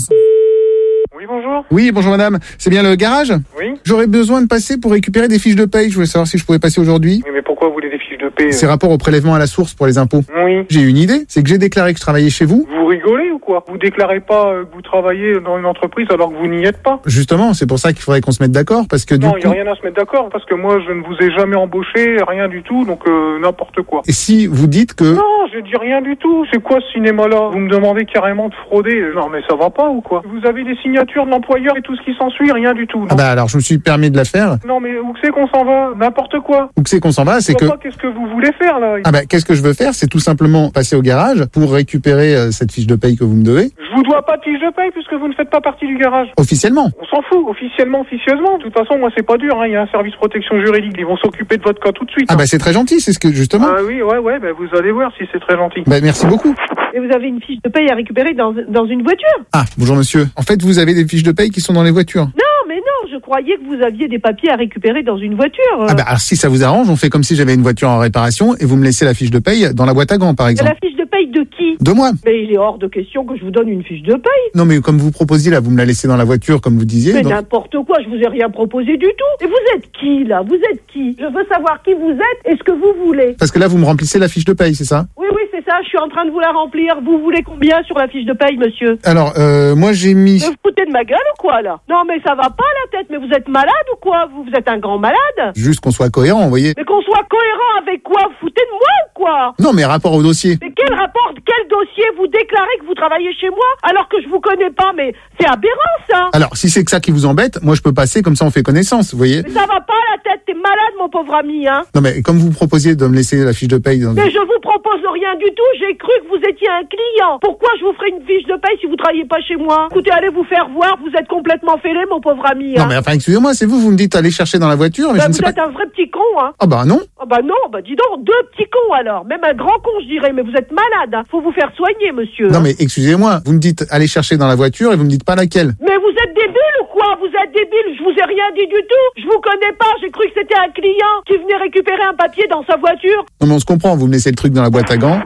Oui, bonjour. Oui, bonjour madame. C'est bien le garage? Oui. J'aurais besoin de passer pour récupérer des fiches de paye. Je voulais savoir si je pouvais passer aujourd'hui. Oui, mais pourquoi vous voulez des fiches de paie? C'est rapport au prélèvement à la source pour les impôts. Oui. J'ai une idée, c'est que j'ai déclaré que je travaillais chez vous. Vous rigolez ou quoi? Vous déclarez pas euh, que vous travaillez dans une entreprise alors que vous n'y êtes pas? Justement, c'est pour ça qu'il faudrait qu'on se mette d'accord, parce que du Non, il n'y coup... a rien à se mettre d'accord, parce que moi, je ne vous ai jamais embauché, rien du tout, donc euh, n'importe quoi. Et si vous dites que... Non, je dis rien du tout. C'est quoi ce cinéma-là? Vous me demandez carrément de frauder. Non, mais ça va pas ou quoi? Vous avez des signatures de l'employeur et tout ce qui s'ensuit, rien du tout. Non, Ah bah alors je me suis permis de la faire. non mais où que c'est qu'on s'en va? N'importe quoi. Où que c'est qu'on s'en va, c'est Je que... vois pas qu'est-ce que vous voulez faire là? Ah bah qu'est-ce que je veux faire, c'est tout simplement passer au garage pour récupérer euh, cette fiche de paye que vous me devez. Je vous dois pas de fiche de paye puisque vous ne faites pas partie du garage. Officiellement. On s'en fout, officiellement, officieusement. De toute façon, moi, c'est pas dur, hein. Il y a un service protection juridique. Ils vont s'occuper de votre cas tout de suite. Ah hein. bah c'est très gentil, c'est ce que justement... Ah oui, ouais, ouais, bah, vous allez voir si c'est très gentil. Bah merci beaucoup. Et vous avez une fiche de paye à récupérer dans, dans une voiture? Ah, bonjour monsieur. En fait, vous avez des fiches de paye qui sont dans les voitures. Non, mais non, je croyais que vous aviez des papiers à récupérer dans une voiture. Ah bah alors si ça vous arrange, on fait comme si j'avais une voiture en réparation et vous me laissez la fiche de paye dans la boîte à gants par exemple. La fiche de paye de qui? De moi. Mais il est hors de question que je vous donne une fiche de paye. Non mais comme vous proposiez là, vous me la laissez dans la voiture comme vous disiez. Mais donc- n'importe quoi, je vous ai rien proposé du tout. Et vous êtes qui, là? Vous êtes qui? Je veux savoir qui vous êtes et ce que vous voulez. Parce que là vous me remplissez la fiche de paye, c'est ça? Oui, oui, c'est ça, je suis en train de vous la remplir. Vous voulez combien sur la fiche de paye, monsieur? Alors euh, moi j'ai mis... Vous vous foutez de ma gueule ou quoi, là? Non, mais ça va pas, la tête. Mais vous êtes malade ou quoi? Vous, vous êtes un grand malade? Juste qu'on soit cohérent, vous voyez. Mais qu'on soit cohérent avec quoi? Vous foutez de moi ou quoi? Non mais rapport au dossier. Mais quel rapport, quel dossier? Vous déclarez que vous travaillez chez moi alors que je vous connais pas, mais c'est aberrant, ça. Alors si c'est que ça qui vous embête, moi je peux passer comme ça on fait connaissance, vous voyez. Mais ça va pas, la tête. T'es malade, mon pauvre ami, hein. Non mais comme vous proposiez de me laisser la fiche de paye dans... Mais je vous propose rien du tout. J'ai cru que vous étiez un client. Pourquoi je vous ferai une fiche de paye si vous travaillez pas chez moi? Écoutez, allez vous faire voir. Vous êtes complètement fêlé, mon pauvre ami. Non Hein. mais enfin excusez-moi, c'est vous, vous me dites aller chercher dans la voiture, mais Bah, je ne vous sais êtes pas... un vrai petit con, hein. Ah bah non. Ah bah non, bah dis donc, deux petits cons alors. Même un grand con, je dirais. Mais vous êtes malade, hein. Faut vous faire soigner, monsieur. Non hein. mais excusez-moi, vous me dites aller chercher dans la voiture et vous me dites pas laquelle. Mais vous êtes débile ou quoi? Vous êtes débile. Je vous ai rien dit du tout. Je vous connais pas. J'ai cru que c'était un client qui venait récupérer un papier dans sa voiture. Non mais on se comprend, vous me laissez le truc dans la boîte à gants.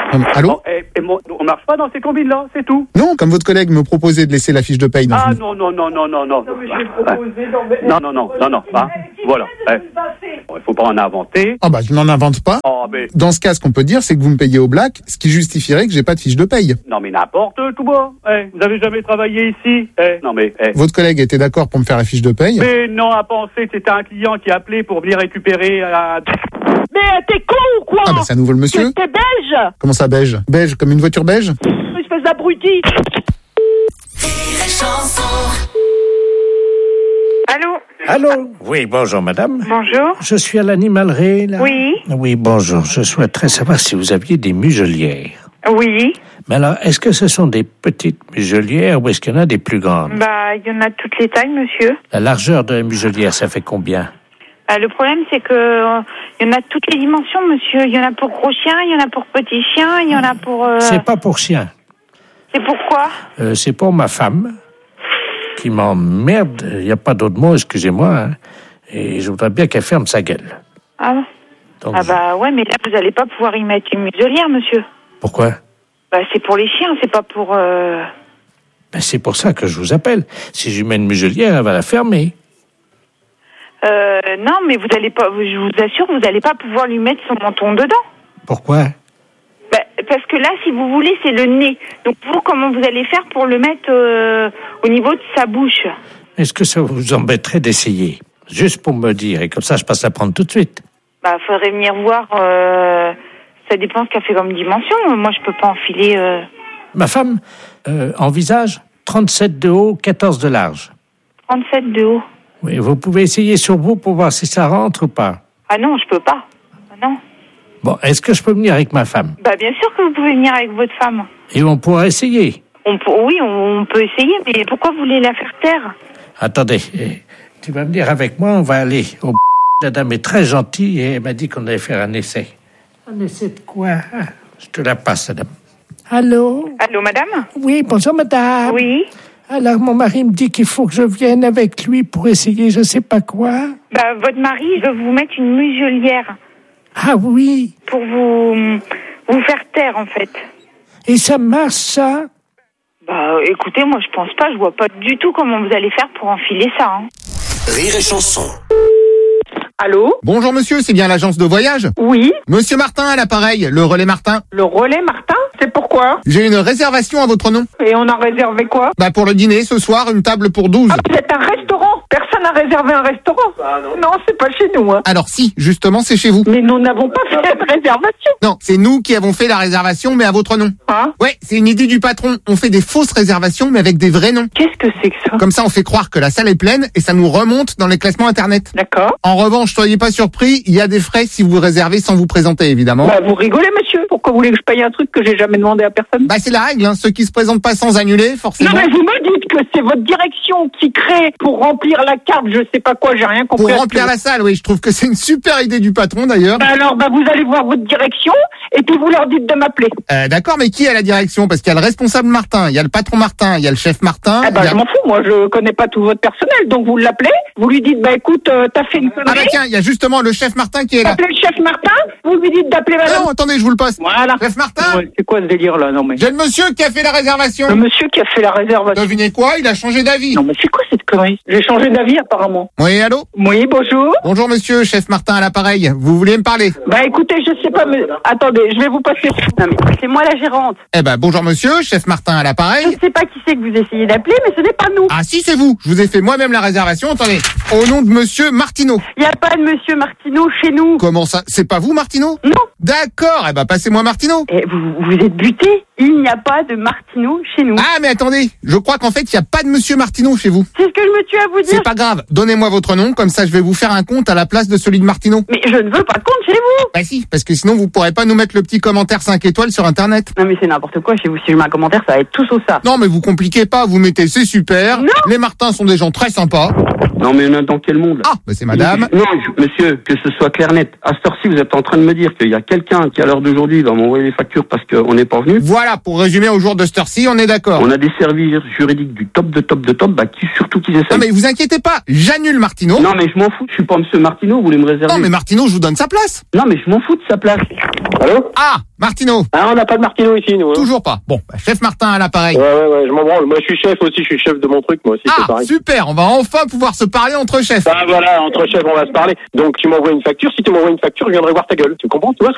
Non, mais, allô Oh, et, et mon- on marche pas dans ces combines-là, c'est tout. Non, comme votre collègue me proposait de laisser la fiche de paye dans Ah une... non, non, non, non, non, non. Non, non, non, non, non, hein. Voilà. hein. Bon, il faut pas en inventer. Ah bah je n'en invente pas. Oh, mais... Dans ce cas, ce qu'on peut dire, c'est que vous me payez au black, ce qui justifierait que j'ai pas de fiche de paye. Non, mais n'importe, tout bas. Eh, vous avez jamais travaillé ici eh, Non, mais... eh. Votre collègue était d'accord pour me faire la fiche de paye. Mais non, à penser, c'était un client qui appelait pour venir récupérer un... Mais t'es con ou quoi? Ah bah c'est à nouveau le monsieur. T'es belge? Comment ça beige? Beige comme une voiture beige? Espèce d'abruti. Allô? Allô? Oui, bonjour madame. Bonjour. Je suis à l'animalerie, là. Oui. Oui, bonjour. Je souhaiterais savoir si vous aviez des muselières. Oui. Mais alors, est-ce que ce sont des petites muselières ou est-ce qu'il y en a des plus grandes? Bah, il y en a toutes les tailles, monsieur. La largeur de la muselière, ça fait combien? Bah, le problème, c'est que euh, il y en a toutes les dimensions, monsieur. Il y en a pour gros chiens, il y en a pour petits chiens, il y en a pour... euh, C'est pas pour chien. C'est pourquoi? Euh, c'est pour ma femme qui m'emmerde. Il n'y a pas d'autre mot, excusez-moi. Hein. Et je voudrais bien qu'elle ferme sa gueule. Ah bon? Donc, Ah bah ouais, mais là, vous allez pas pouvoir y mettre une muselière, monsieur. Pourquoi? Bah, c'est pour les chiens, c'est pas pour... euh, Ben, c'est pour ça que je vous appelle. Si je lui mets une muselière, elle va la fermer. Euh, non, mais vous allez pas... Je vous assure, vous allez pas pouvoir lui mettre son menton dedans. Pourquoi? Bah, parce que là, si vous voulez, c'est le nez. Donc vous, comment vous allez faire pour le mettre euh, au niveau de sa bouche? Est-ce que ça vous embêterait d'essayer? Juste pour me dire, et comme ça, je passe à prendre tout de suite. Bah, faudrait venir voir. Euh, ça dépend ce qu'elle fait comme dimension. Moi, je peux pas enfiler. Euh... Ma femme euh, envisage trente-sept de haut, quatorze de large. trente-sept de haut. Oui, vous pouvez essayer sur vous pour voir si ça rentre ou pas. Ah non, je peux pas. Ah non. Bon, est-ce que je peux venir avec ma femme? Bah, bien sûr que vous pouvez venir avec votre femme. Et on pourra essayer. On peut, oui, on, on peut essayer, mais pourquoi vous voulez la faire taire? Attendez, eh, tu vas venir avec moi, on va aller au... La dame est très gentille et elle m'a dit qu'on allait faire un essai. Un essai de quoi? Ah, je te la passe, madame. Allô? Allô, madame? Oui, bonjour, madame. Oui. Alors, mon mari me dit qu'il faut que je vienne avec lui pour essayer je sais pas quoi. Bah, votre mari veut vous mettre une muselière. Ah oui? Pour vous, vous faire taire, en fait. Et ça marche, ça? Bah, écoutez, moi, je pense pas, je vois pas du tout comment vous allez faire pour enfiler ça, hein. Rire et chanson. Allô? Bonjour monsieur, c'est bien l'agence de voyage? Oui. Monsieur Martin à l'appareil, le relais Martin. Le relais Martin? C'est pourquoi? J'ai une réservation à votre nom. Et on a réservé quoi? Bah pour le dîner ce soir, une table pour douze. Ah, vous êtes un restaurant? Personne n'a réservé un restaurant? Ah, non. Non, c'est pas chez nous, hein. Alors si, justement, c'est chez vous. Mais nous n'avons pas fait de réservation. Non, c'est nous qui avons fait la réservation, mais à votre nom. Hein? Ouais, c'est une idée du patron. On fait des fausses réservations, mais avec des vrais noms. Qu'est-ce que c'est que ça? Comme ça, on fait croire que la salle est pleine et ça nous remonte dans les classements internet. D'accord. En revanche, soyez pas surpris, il y a des frais si vous réservez sans vous présenter, évidemment. Bah, vous rigolez, monsieur. Pourquoi vous voulez que je paye un truc que j'ai jamais demandé à personne? Bah, c'est la règle, hein. Ceux qui se présentent pas sans annuler, forcément. Non, mais vous me dites que c'est votre direction qui crée pour remplir la carte, je sais pas quoi, j'ai rien compris. Pour remplir la salle, oui, je trouve que c'est une super idée du patron, d'ailleurs. Bah alors, bah, vous allez voir votre direction, et puis vous leur dites de m'appeler. Euh, d'accord, mais qui a la direction? Parce qu'il y a le responsable Martin, il y a le patron Martin, il y a le chef Martin. Ah bah, il y a... je m'en fous, moi, je connais pas tout votre personnel, donc vous l'appelez, vous lui dites, bah, écoute, euh, t'as fait une connerie. Ah bah tiens, il y a justement le chef Martin qui est là. Appelez le chef Martin, vous lui dites d'appeler madame. Non, attendez, je vous le passe. Voilà. Chef Martin? Ouais, c'est quoi ce délire, là? Non, mais. J'ai le monsieur qui a fait la réservation. Le monsieur qui a fait la réservation. Devinez quoi? Il a changé d'avis. Non, mais c'est quoi cette connerie? J'ai changé d'avis, apparemment. Oui, allô? Oui, bonjour. Bonjour monsieur, chef Martin à l'appareil. Vous voulez me parler? Bah, écoutez, je sais pas, mais. Attendez, je vais vous passer. Non, mais c'est moi la gérante. Eh ben, bonjour monsieur, chef Martin à l'appareil. Je sais pas qui c'est que vous essayez d'appeler, mais ce n'est pas nous. Ah si, c'est vous. Je vous ai fait moi-même la réservation. Attendez. Au nom de monsieur Martineau. Il y a pas de monsieur Martineau chez nous. Comment ça? C'est pas vous, Martineau? Non. D'accord. Eh ben, passez-moi Martineau. Et vous, vous êtes buté. Il n'y a pas de Martineau chez nous. Ah, mais attendez. Je crois qu'en fait, il n'y a pas de monsieur Martineau chez vous. C'est ce que je me tue à vous dire. C'est pas grave. Donnez-moi votre nom. Comme ça, je vais vous faire un compte à la place de celui de Martineau. Mais je ne veux pas de compte chez vous. Bah si, parce que sinon, vous pourrez pas nous mettre le petit commentaire cinq étoiles sur Internet. Non, mais c'est n'importe quoi chez vous. Si je mets un commentaire, ça va être tout sauf ça. Non, mais vous compliquez pas. Vous mettez c'est super. Non. Les Martins sont des gens très sympas. Non, mais on est dans quel monde là? Ah, bah c'est madame. Non, je- monsieur, que ce soit clair net. À cette heure-ci, vous êtes en train de me dire qu'il y a quelqu'un qui, à l'heure d'aujourd'hui, va m'envoyer les factures parce qu'on n'est pas venu. Voilà, pour résumer au jour de cette heure-ci, on est d'accord. On a des services juridiques du top de top de top, bah, qui, surtout qu'ils essaient. Non mais vous inquiétez pas, j'annule Martineau. Non, mais je m'en fous, je suis pas monsieur Martineau, vous voulez me réserver. Non mais Martineau, je vous donne sa place. Non, mais je m'en fous de sa place. Allô? Ah, Martineau. Ah, on n'a pas de Martineau ici, nous. Hein. Toujours pas. Bon, bah, chef Martin à l'appareil. Ouais, ouais, ouais, je m'en branle. Moi, je suis chef aussi, je suis chef de mon truc, moi aussi, c'est Ah, pareil. super, on va enfin pouvoir se parler entre chefs. Ah, voilà, entre chefs, on va se parler. Donc, tu m'envoies une facture. Si tu m'envoies une facture, je viendrai voir ta gueule. Tu comprends, tu vois?